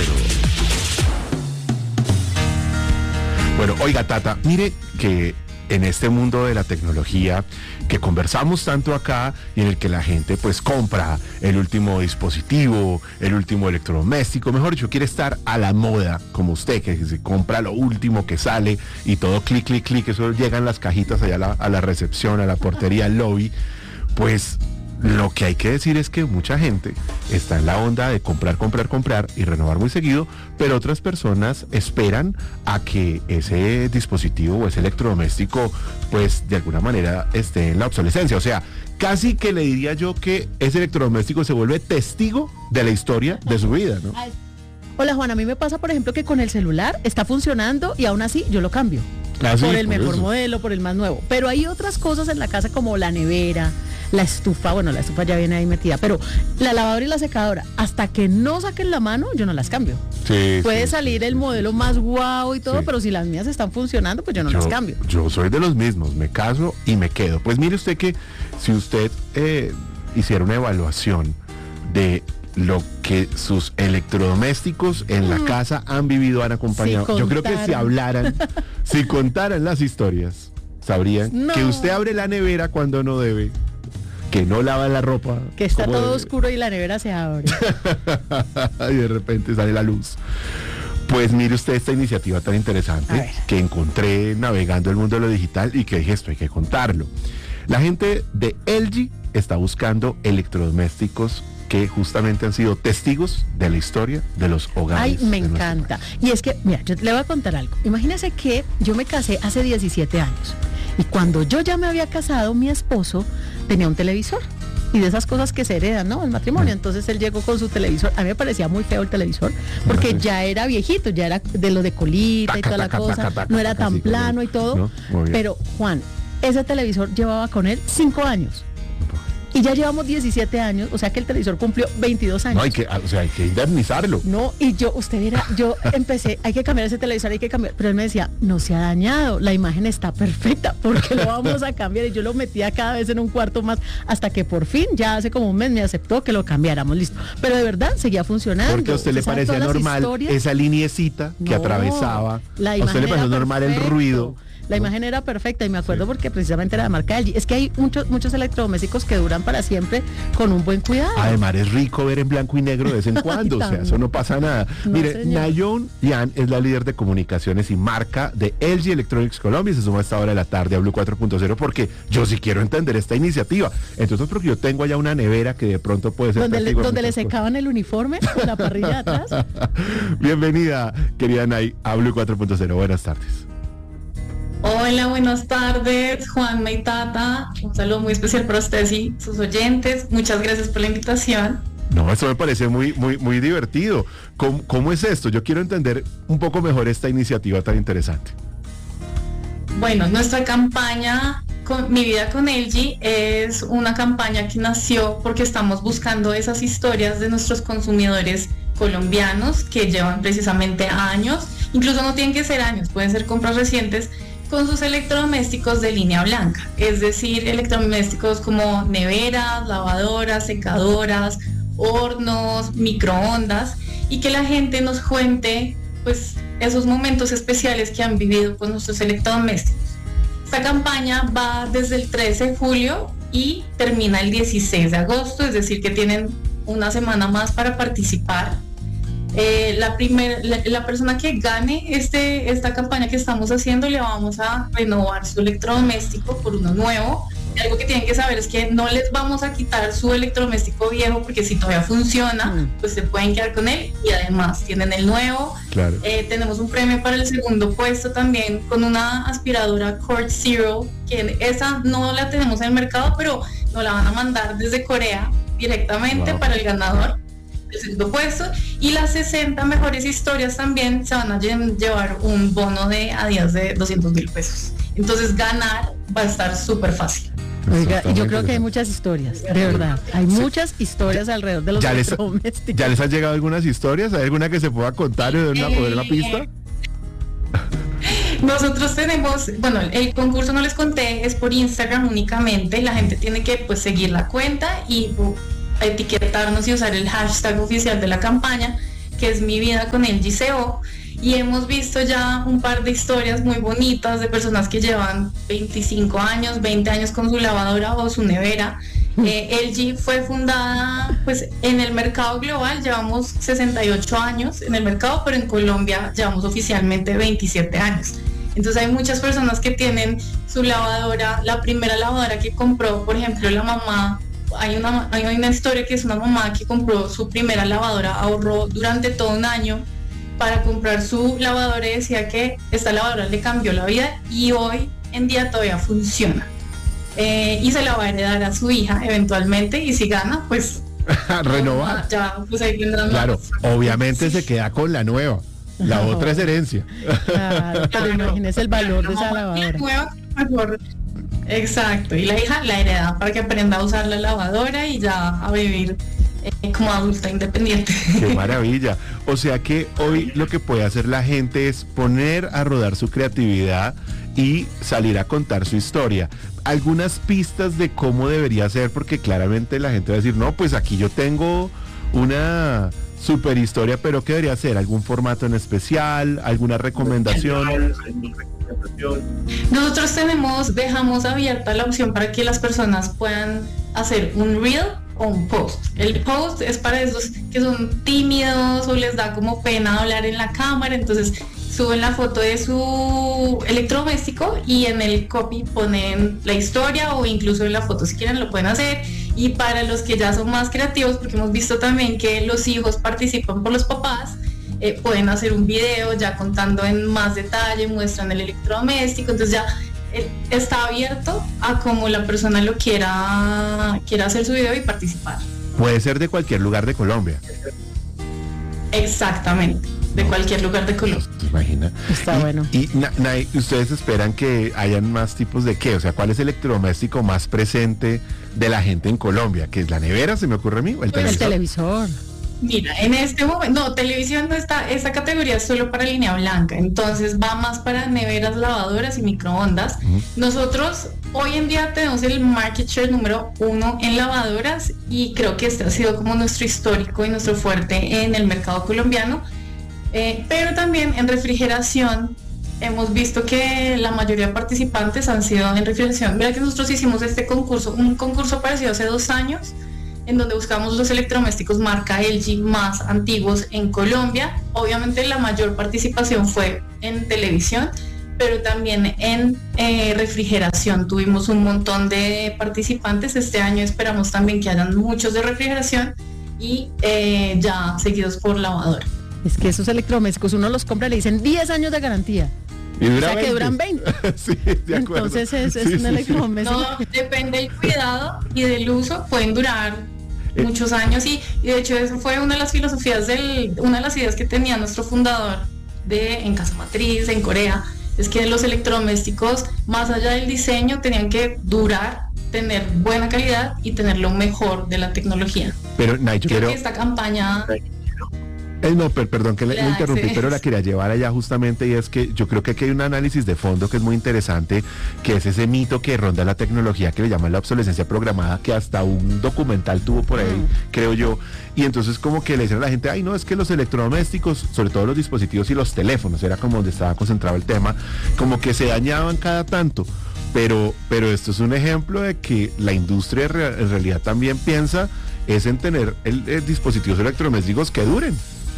Bueno, oiga, Tata, mire que en este mundo de la tecnología que conversamos tanto acá y en el que la gente pues compra el último dispositivo, el último electrodoméstico, mejor dicho, quiere estar a la moda, como usted, que se compra lo último que sale y todo clic, clic, clic, eso llegan las cajitas allá a la recepción, a la portería, al lobby, pues lo que hay que decir es que mucha gente está en la onda de comprar y renovar muy seguido, pero otras personas esperan a que ese dispositivo o ese electrodoméstico pues de alguna manera esté en la obsolescencia. O sea, casi que le diría yo que ese electrodoméstico se vuelve testigo de la historia de su vida, ¿no? Hola Juan, a mí me pasa por ejemplo que con el celular está funcionando y aún así yo lo cambio. Por el mejor modelo, por el más nuevo. Pero hay otras cosas en la casa como la nevera, la estufa, bueno, la estufa ya viene ahí metida, pero la lavadora y la secadora, hasta que no saquen la mano, yo no las cambio. Sí, puede salir el modelo más guau y todo, pero si las mías están funcionando, pues yo no las cambio. Yo soy de los mismos, me caso y me quedo. Pues mire usted que si usted hiciera una evaluación de lo que sus electrodomésticos en la casa han vivido, han acompañado. Yo creo que si contaran las historias, sabrían que usted abre la nevera cuando no debe, que no lava la ropa, que está todo oscuro y la nevera se abre y de repente sale la luz. Pues mire usted esta iniciativa tan interesante que encontré navegando el mundo de lo digital y que dije, esto hay que contarlo. La gente de LG está buscando electrodomésticos que justamente han sido testigos de la historia de los hogares. Ay, me encanta. Y es que, mira, yo le voy a contar algo. Imagínese que yo me casé hace 17 años y cuando yo ya me había casado, mi esposo tenía un televisor y de esas cosas que se heredan, ¿no? El matrimonio. Entonces él llegó con su televisor. A mí me parecía muy feo el televisor porque ya era viejito, ya era de lo de colita y toda la cosa. No era tan plano y todo. Pero Juan, ese televisor llevaba con él 5 años. Y ya llevamos 17 años, o sea que el televisor cumplió 22 años. No, hay que indemnizarlo. No, y usted verá, yo empecé, hay que cambiar ese televisor, pero él me decía, no se ha dañado, la imagen está perfecta, ¿por qué lo vamos a cambiar? Y yo lo metía cada vez en un cuarto más, hasta que por fin, ya hace como un mes, me aceptó que lo cambiáramos, listo. Pero de verdad, seguía funcionando. Porque a usted le parecía normal esa liniecita que atravesaba, a usted le pareció normal el ruido. La imagen era perfecta y me acuerdo porque precisamente era de marca LG. Es que hay muchos electrodomésticos que duran para siempre con un buen cuidado. Además es rico ver en blanco y negro de vez en cuando, o sea, eso no pasa nada. No, mire, Nayon Yan es la líder de comunicaciones y marca de LG Electronics Colombia y se suma a esta hora de la tarde a Blue 4.0 porque yo sí quiero entender esta iniciativa. Entonces, porque yo tengo allá una nevera que de pronto puede ser donde le secaban el uniforme con la parrilla atrás. Bienvenida, querida Nay, a Blue 4.0. Buenas tardes. Hola, buenas tardes, Juanma y Tata. Un saludo muy especial para ustedes y sus oyentes. Muchas gracias por la invitación. No, esto me parece muy divertido. ¿Cómo es esto? Yo quiero entender un poco mejor esta iniciativa tan interesante. Bueno, nuestra campaña Mi vida con LG es una campaña que nació porque estamos buscando esas historias de nuestros consumidores colombianos que llevan precisamente años, incluso no tienen que ser años, pueden ser compras recientes, con sus electrodomésticos de línea blanca, es decir, electrodomésticos como neveras, lavadoras, secadoras, hornos, microondas, y que la gente nos cuente pues esos momentos especiales que han vivido con nuestros electrodomésticos. Esta campaña va desde el 13 de julio y termina el 16 de agosto, es decir que tienen una semana más para participar. La persona que gane esta campaña que estamos haciendo, le vamos a renovar su electrodoméstico por uno nuevo. Algo que tienen que saber es que no les vamos a quitar su electrodoméstico viejo, porque si todavía funciona, pues se pueden quedar con él y además tienen el nuevo. Claro. Tenemos un premio para el segundo puesto también con una aspiradora Cord Zero, que esa no la tenemos en el mercado, pero nos la van a mandar desde Corea directamente para el ganador del segundo puesto, y las 60 mejores historias también se van a llevar un bono de Adidas de 200,000 pesos. Entonces ganar va a estar súper fácil. Oiga, yo creo que hay muchas historias, de verdad. Hay muchas historias alrededor de los electrodomésticos. ¿Ya les han llegado algunas historias? ¿Hay alguna que se pueda contar o dar una pista? Nosotros tenemos, bueno, el concurso, no les conté, es por Instagram únicamente. La gente tiene que pues seguir la cuenta y etiquetarnos y usar el hashtag oficial de la campaña, que es Mi Vida con LG CO. Y hemos visto ya un par de historias muy bonitas de personas que llevan 25 años, 20 años con su lavadora o su nevera. LG fue fundada pues en el mercado global, llevamos 68 años en el mercado, pero en Colombia llevamos oficialmente 27 años. Entonces hay muchas personas que tienen su lavadora, la primera lavadora que compró, por ejemplo, la mamá. Hay una historia que es una mamá que compró su primera lavadora, ahorró durante todo un año para comprar su lavadora y decía que esta lavadora le cambió la vida y hoy en día todavía funciona. Y se la va a heredar a su hija eventualmente, y si gana, pues renovar. Ya, pues ahí vendrán. Claro, obviamente sí. Se queda con la nueva. La otra es herencia. Claro, pero imagínese el valor de esa lavadora. Mejor. Exacto, y la hija la hereda para que aprenda a usar la lavadora y ya a vivir como adulta independiente. Qué maravilla. O sea que hoy lo que puede hacer la gente es poner a rodar su creatividad y salir a contar su historia. Algunas pistas de cómo debería ser, porque claramente la gente va a decir, no, pues aquí yo tengo una super historia, pero ¿qué debería ser? ¿Algún formato en especial? ¿Alguna recomendación? Nosotros dejamos abierta la opción para que las personas puedan hacer un reel o un post. El post es para esos que son tímidos o les da como pena hablar en la cámara, entonces suben la foto de su electrodoméstico y en el copy ponen la historia, o incluso en la foto, si quieren, lo pueden hacer. Y para los que ya son más creativos, porque hemos visto también que los hijos participan por los papás, pueden hacer un video ya contando en más detalle, muestran el electrodoméstico, entonces ya está abierto a como la persona lo quiera hacer su video y participar. Puede ser de cualquier lugar de Colombia. Exactamente, de cualquier lugar de Colombia. ¿Te imaginas? Está bueno. Y ¿ustedes esperan que hayan más tipos de qué? O sea, ¿cuál es el electrodoméstico más presente de la gente en Colombia? ¿Que es la nevera, se me ocurre a mí? ¿O el televisor? El televisor. Mira, en este momento, no, televisión no está, esta categoría es solo para línea blanca, entonces va más para neveras, lavadoras y microondas. Nosotros hoy en día tenemos el market share número 1 en lavadoras, y creo que este ha sido como nuestro histórico y nuestro fuerte en el mercado colombiano, pero también en refrigeración hemos visto que la mayoría de participantes han sido en refrigeración. Mira que nosotros hicimos un concurso parecido hace 2 años, en donde buscamos los electrodomésticos marca LG más antiguos en Colombia. Obviamente la mayor participación fue en televisión, pero también en refrigeración tuvimos un montón de participantes. Este año esperamos también que hayan muchos de refrigeración y ya seguidos por lavadora. Es que esos electrodomésticos uno los compra y le dicen 10 años de garantía. Y dura, o sea, 20. que duran 20. Sí, de acuerdo. Entonces es un electrodoméstico. No, depende del cuidado y del uso, pueden durar muchos años, y de hecho eso fue una de las filosofías una de las ideas que tenía nuestro fundador en Casa Matriz, en Corea, es que los electrodomésticos, más allá del diseño, tenían que durar, tener buena calidad y tener lo mejor de la tecnología. Pero yo creo que esta campaña... No, perdón que le interrumpí, pero la quería llevar allá justamente, y es que yo creo que aquí hay un análisis de fondo que es muy interesante, que es ese mito que ronda la tecnología que le llaman la obsolescencia programada, que hasta un documental tuvo por ahí, creo yo, y entonces como que le dicen a la gente, ay no, es que los electrodomésticos, sobre todo los dispositivos y los teléfonos, era como donde estaba concentrado el tema, como que se dañaban cada tanto. Pero esto es un ejemplo de que la industria en realidad también piensa es en tener el dispositivos electrodomésticos que duren.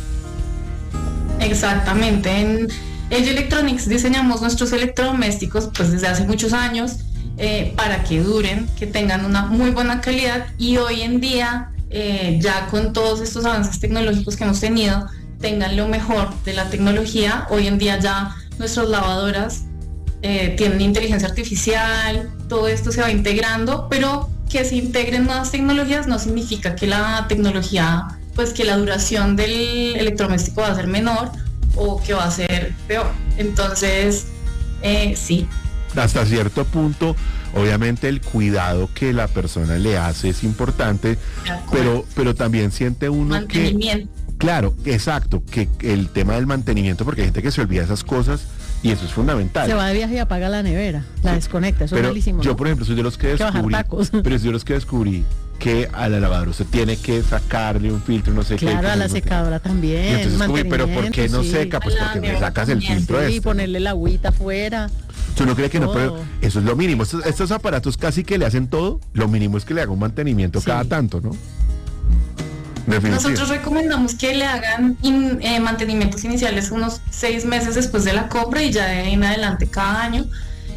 Exactamente, en LG Electronics diseñamos nuestros electrodomésticos pues desde hace muchos años para que duren, que tengan una muy buena calidad, y hoy en día ya con todos estos avances tecnológicos que hemos tenido, tengan lo mejor de la tecnología. Hoy en día ya nuestras lavadoras tienen inteligencia artificial, todo esto se va integrando, pero que se integren nuevas tecnologías no significa que la tecnología, pues que la duración del electrodoméstico va a ser menor o que va a ser peor. Entonces, sí, hasta cierto punto, obviamente el cuidado que la persona le hace es importante, pero también siente uno que... Claro, exacto, que el tema del mantenimiento, porque hay gente que se olvida esas cosas y eso es fundamental. Se va de viaje y apaga la nevera, la desconecta, eso es malísimo. Yo, por ejemplo, soy de los que descubrí que a la lavadora usted tiene que sacarle un filtro, no sé qué. Claro, a la secadora también. Y entonces, pero ¿por qué no seca? Pues porque le sacas el filtro y ponerle la agüita afuera. ¿Tú no crees que no? Pero eso es lo mínimo. Estos aparatos casi que le hacen todo. Lo mínimo es que le haga un mantenimiento cada tanto, ¿no? Nosotros recomendamos que le hagan mantenimientos iniciales unos 6 meses después de la compra y ya de ahí en adelante cada año.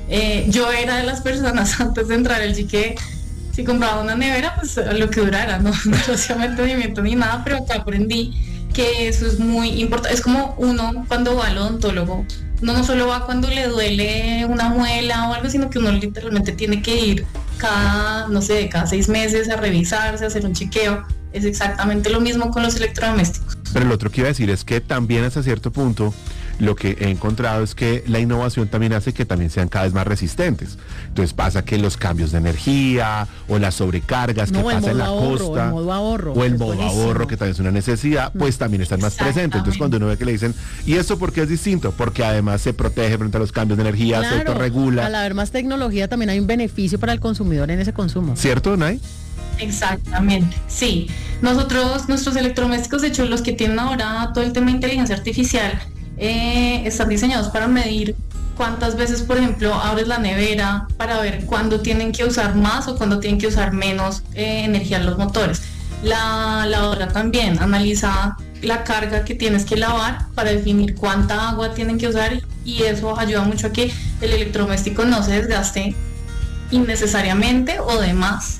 Yo era de las personas antes de entrar al LG que si compraba una nevera, pues lo que durara, no hacía mantenimiento ni nada, pero acá aprendí que eso es muy importante. Es como uno cuando va al odontólogo, uno no solo va cuando le duele una muela o algo, sino que uno literalmente tiene que ir cada 6 meses a revisarse, a hacer un chequeo. Es exactamente lo mismo con los electrodomésticos. Pero lo otro que iba a decir es que también hasta cierto punto lo que he encontrado es que la innovación también hace que también sean cada vez más resistentes. Entonces pasa que los cambios de energía o las sobrecargas que pasa en la costa, el modo ahorro, o el modo ahorro, que también es una necesidad, pues también están más presentes. Entonces cuando uno ve que le dicen, ¿y esto por qué es distinto? Porque además se protege frente a los cambios de energía, se autorregula. Al haber más tecnología también hay un beneficio para el consumidor en ese consumo. ¿Cierto, Nay? Exactamente, sí. Nuestros electrodomésticos, de hecho, los que tienen ahora todo el tema de inteligencia artificial, están diseñados para medir cuántas veces, por ejemplo, abres la nevera para ver cuándo tienen que usar más o cuándo tienen que usar menos energía los motores. La lavadora también analiza la carga que tienes que lavar para definir cuánta agua tienen que usar y eso ayuda mucho a que el electrodoméstico no se desgaste innecesariamente o de más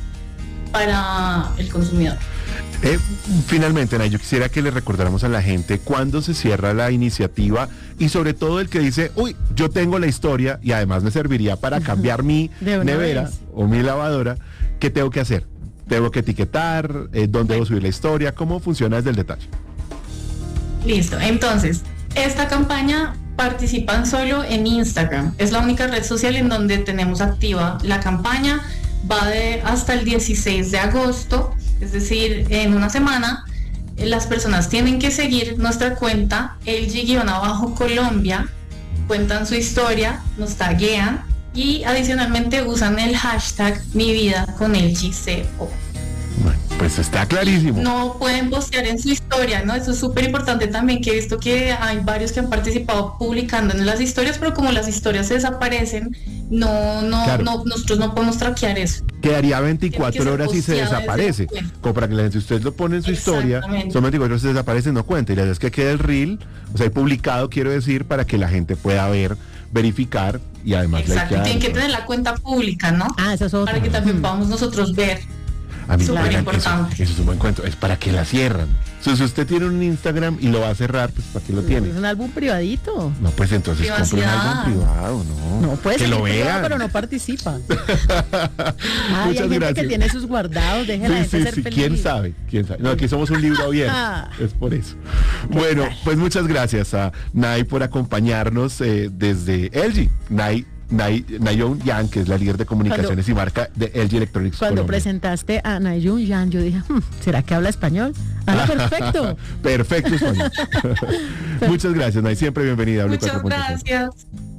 para el consumidor. Finalmente, Nay, yo quisiera que le recordáramos a la gente cuándo se cierra la iniciativa y sobre todo el que dice, uy, yo tengo la historia y además me serviría para cambiar mi nevera o mi lavadora, ¿qué tengo que hacer? ¿Tengo que etiquetar? ¿Dónde debo subir la historia? ¿Cómo funciona desde el detalle? Listo, entonces, esta campaña participan solo en Instagram, es la única red social en donde tenemos activa la campaña. Va hasta el 16 de agosto, es decir, en una semana. Las personas tienen que seguir nuestra cuenta LG-Colombia, cuentan su historia, nos taguean y adicionalmente usan el hashtag #MiVidaConLGCO. Bueno, pues está clarísimo. No pueden postear en su historia, ¿no? Eso es súper importante también, que he visto que hay varios que han participado publicando en las historias, pero como las historias se desaparecen, nosotros no podemos traquear eso. Quedaría 24 horas y se desaparece. Como para que la gente, si usted lo pone en su historia, son 24 horas, se desaparece, no cuenta. Y la idea es que quede el reel, o sea, hay publicado, quiero decir, para que la gente pueda ver, verificar y además tienen que tener la cuenta pública, ¿no? Eso es otro. Para que también podamos nosotros ver. A mí súper importante. Eso es un buen cuento, es para que la cierran. Si usted tiene un Instagram y lo va a cerrar, pues ¿para qué lo tiene? Es un álbum privadito. No, pues entonces compre un álbum privado, ¿no? No, pues que lo vean, pero no participa. Hay gente que tiene sus guardados, déjela ser feliz. ¿Quién sabe? No, aquí somos un libro abierto, es por eso. Bueno, pues muchas gracias a Nay por acompañarnos desde LG. Nayeon Yang, que es la líder de comunicaciones y marca de LG Electronics Cuando Colombia. Presentaste a Nayeon Yang, yo dije, ¿será que habla español? Perfecto. Perfecto español. Muchas gracias, Nay, siempre bienvenida a Muchas gracias.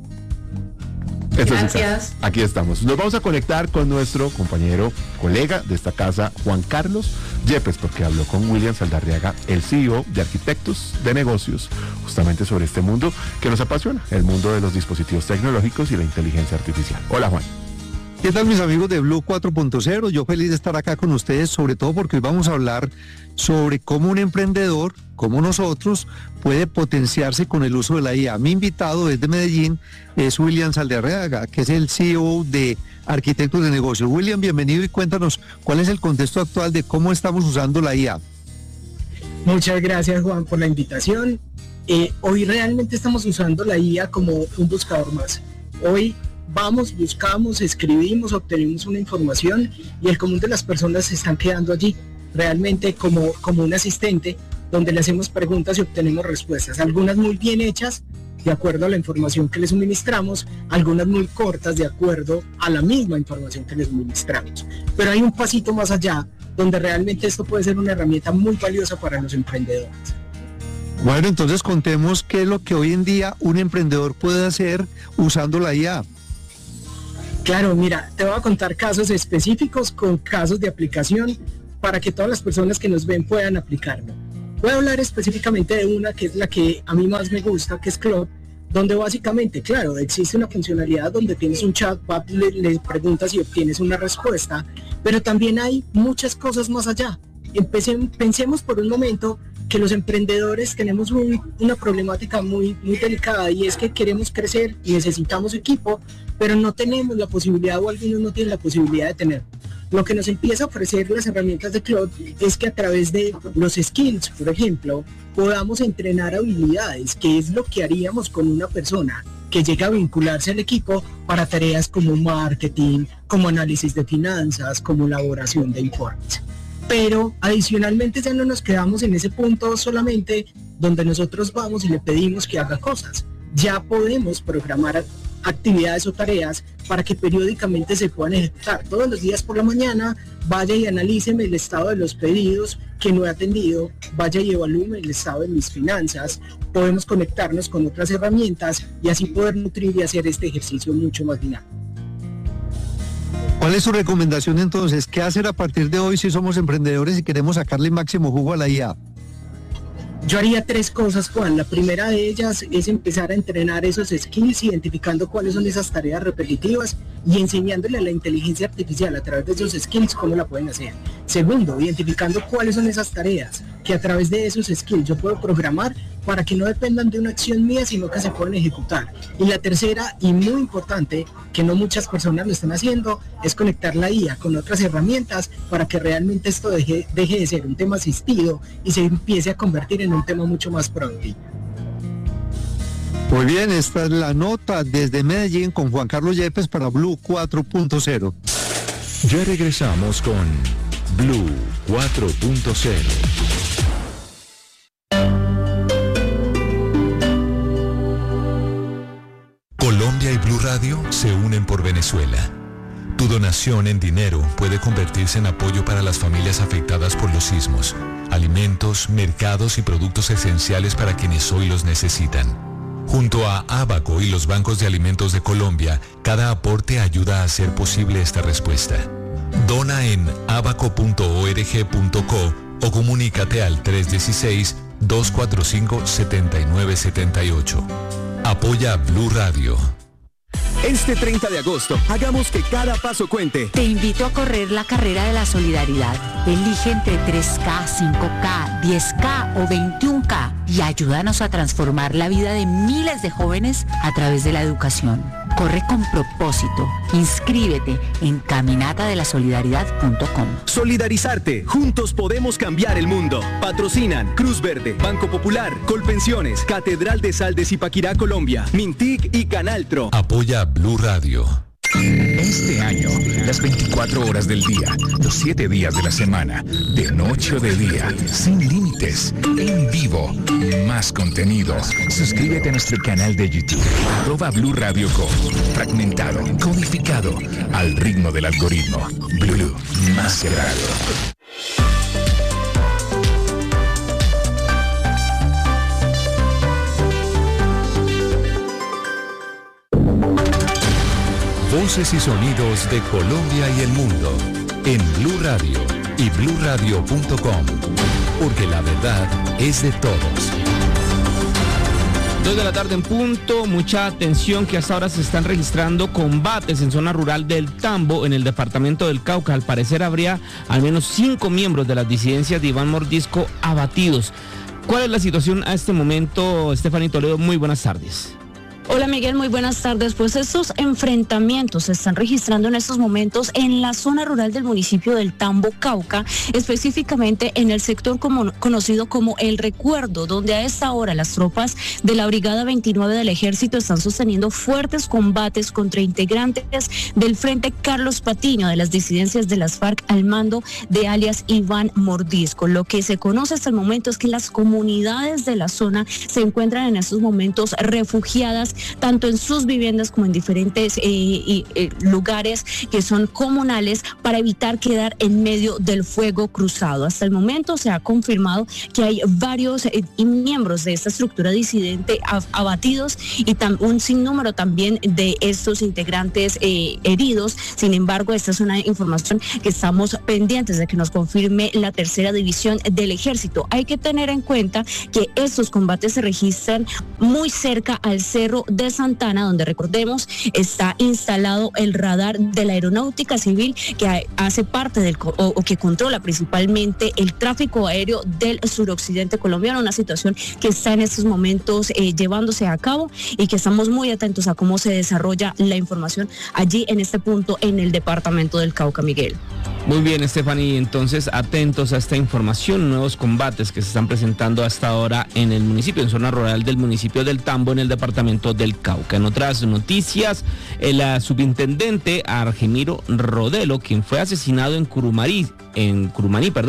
Gracias. Aquí estamos. Nos vamos a conectar con nuestro compañero, colega de esta casa, Juan Carlos Yepes, porque habló con William Saldarriaga, el CEO de Arquitectos de Negocios, justamente sobre este mundo que nos apasiona, el mundo de los dispositivos tecnológicos y la inteligencia artificial. Hola, Juan. ¿Qué tal, mis amigos de Blue 4.0? Yo feliz de estar acá con ustedes, sobre todo porque hoy vamos a hablar sobre cómo un emprendedor, como nosotros, puede potenciarse con el uso de la IA. Mi invitado desde Medellín es William Saldarriaga, que es el CEO de Arquitectos de Negocios. William, bienvenido y cuéntanos cuál es el contexto actual de cómo estamos usando la IA. Muchas gracias, Juan, por la invitación. Hoy realmente estamos usando la IA como un buscador más. Hoy buscamos, escribimos, obtenemos una información y el común de las personas se están quedando allí, realmente como un asistente donde le hacemos preguntas y obtenemos respuestas, algunas muy bien hechas, de acuerdo a la información que les suministramos, algunas muy cortas de acuerdo a la misma información que les suministramos. Pero hay un pasito más allá, donde realmente esto puede ser una herramienta muy valiosa para los emprendedores. Bueno, entonces contemos qué es lo que hoy en día un emprendedor puede hacer usando la IA. Claro, mira, te voy a contar casos específicos con casos de aplicación para que todas las personas que nos ven puedan aplicarlo. Voy a hablar específicamente de una que es la que a mí más me gusta, que es Claude, donde básicamente, claro, existe una funcionalidad donde tienes un chatbot, le preguntas y obtienes una respuesta, pero también hay muchas cosas más allá. Pensemos por un momento que los emprendedores tenemos una problemática muy delicada, y es que queremos crecer y necesitamos equipo, pero no tenemos la posibilidad, o algunos no tienen la posibilidad de tener. Lo que nos empieza a ofrecer las herramientas de Claude es que a través de los skills, por ejemplo, podamos entrenar habilidades, que es lo que haríamos con una persona que llega a vincularse al equipo para tareas como marketing, como análisis de finanzas, como elaboración de informes. Pero adicionalmente ya no nos quedamos en ese punto solamente donde nosotros vamos y le pedimos que haga cosas. Ya podemos programar actividades o tareas para que periódicamente se puedan ejecutar. Todos los días por la mañana vaya y analíceme el estado de los pedidos que no he atendido, vaya y evalúe el estado de mis finanzas. Podemos conectarnos con otras herramientas y así poder nutrir y hacer este ejercicio mucho más dinámico. ¿Cuál es su recomendación entonces? ¿Qué hacer a partir de hoy si somos emprendedores y queremos sacarle máximo jugo a la IA? Yo haría 3 cosas, Juan. La primera de ellas es empezar a entrenar esos skills, identificando cuáles son esas tareas repetitivas y enseñándole a la inteligencia artificial a través de esos skills cómo la pueden hacer. Segundo, identificando cuáles son esas tareas que a través de esos skills yo puedo programar para que no dependan de una acción mía, sino que se puedan ejecutar. Y la tercera, y muy importante, que no muchas personas lo están haciendo, es conectar la IA con otras herramientas para que realmente esto deje de ser un tema asistido y se empiece a convertir en un tema mucho más productivo. Muy bien, esta es la nota desde Medellín con Juan Carlos Yepes para Blue 4.0. Ya regresamos con Blue 4.0. Colombia y Blue Radio se unen por Venezuela. Tu donación en dinero puede convertirse en apoyo para las familias afectadas por los sismos, alimentos, mercados y productos esenciales para quienes hoy los necesitan. Junto a Abaco y los bancos de alimentos de Colombia, cada aporte ayuda a hacer posible esta respuesta. Dona en abaco.org.co o comunícate al 316-245-7978. Apoya Blue Radio. Este 30 de agosto, hagamos que cada paso cuente. Te invito a correr la carrera de la solidaridad. Elige entre 3K, 5K, 10K o 21K y ayúdanos a transformar la vida de miles de jóvenes a través de la educación. Corre con propósito. Inscríbete en caminatadelasolidaridad.com. Solidarizarte. Juntos podemos cambiar el mundo. Patrocinan Cruz Verde, Banco Popular, Colpensiones, Catedral de Sal de Zipaquirá, Colombia, Mintic y Canaltro. Apoya Blue Radio. Este año, las 24 horas del día, los 7 días de la semana, de noche o de día, sin límites, en vivo, más contenido. Suscríbete a nuestro canal de YouTube, @Blue Radio Co. Fragmentado, codificado, al ritmo del algoritmo. Blue, más que radio. Voces y sonidos de Colombia y el mundo en Blue Radio y bluradio.com, porque la verdad es de todos. 2 de la tarde en punto, mucha atención que hasta ahora se están registrando combates en zona rural del Tambo, en el departamento del Cauca. Al parecer habría al menos 5 miembros de las disidencias de Iván Mordisco abatidos. ¿Cuál es la situación a este momento, Estefanía Toledo? Muy buenas tardes. Hola Miguel, muy buenas tardes. Pues estos enfrentamientos se están registrando en estos momentos en la zona rural del municipio del Tambo, Cauca, específicamente en el sector conocido como El Recuerdo, donde a esta hora las tropas de la Brigada 29 del Ejército están sosteniendo fuertes combates contra integrantes del Frente Carlos Patiño de las disidencias de las FARC al mando de alias Iván Mordisco. Lo que se conoce hasta el momento es que las comunidades de la zona se encuentran en estos momentos refugiadas tanto en sus viviendas como en diferentes lugares que son comunales para evitar quedar en medio del fuego cruzado. Hasta el momento se ha confirmado que hay varios miembros de esta estructura disidente abatidos y un sinnúmero también de estos integrantes heridos. Sin embargo, esta es una información que estamos pendientes de que nos confirme la tercera división del Ejército. Hay que tener en cuenta que estos combates se registran muy cerca al Cerro de Santana, donde recordemos está instalado el radar de la Aeronáutica Civil que hace parte o que controla principalmente el tráfico aéreo del suroccidente colombiano, una situación que está en estos momentos llevándose a cabo y que estamos muy atentos a cómo se desarrolla la información allí en este punto en el departamento del Cauca, Miguel. Muy bien, Stephanie, entonces atentos a esta información, nuevos combates que se están presentando hasta ahora en el municipio, en zona rural del municipio del Tambo, en el departamento del Cauca. En otras noticias, el subintendente Argemiro Rodelo, quien fue asesinado en Curumaní,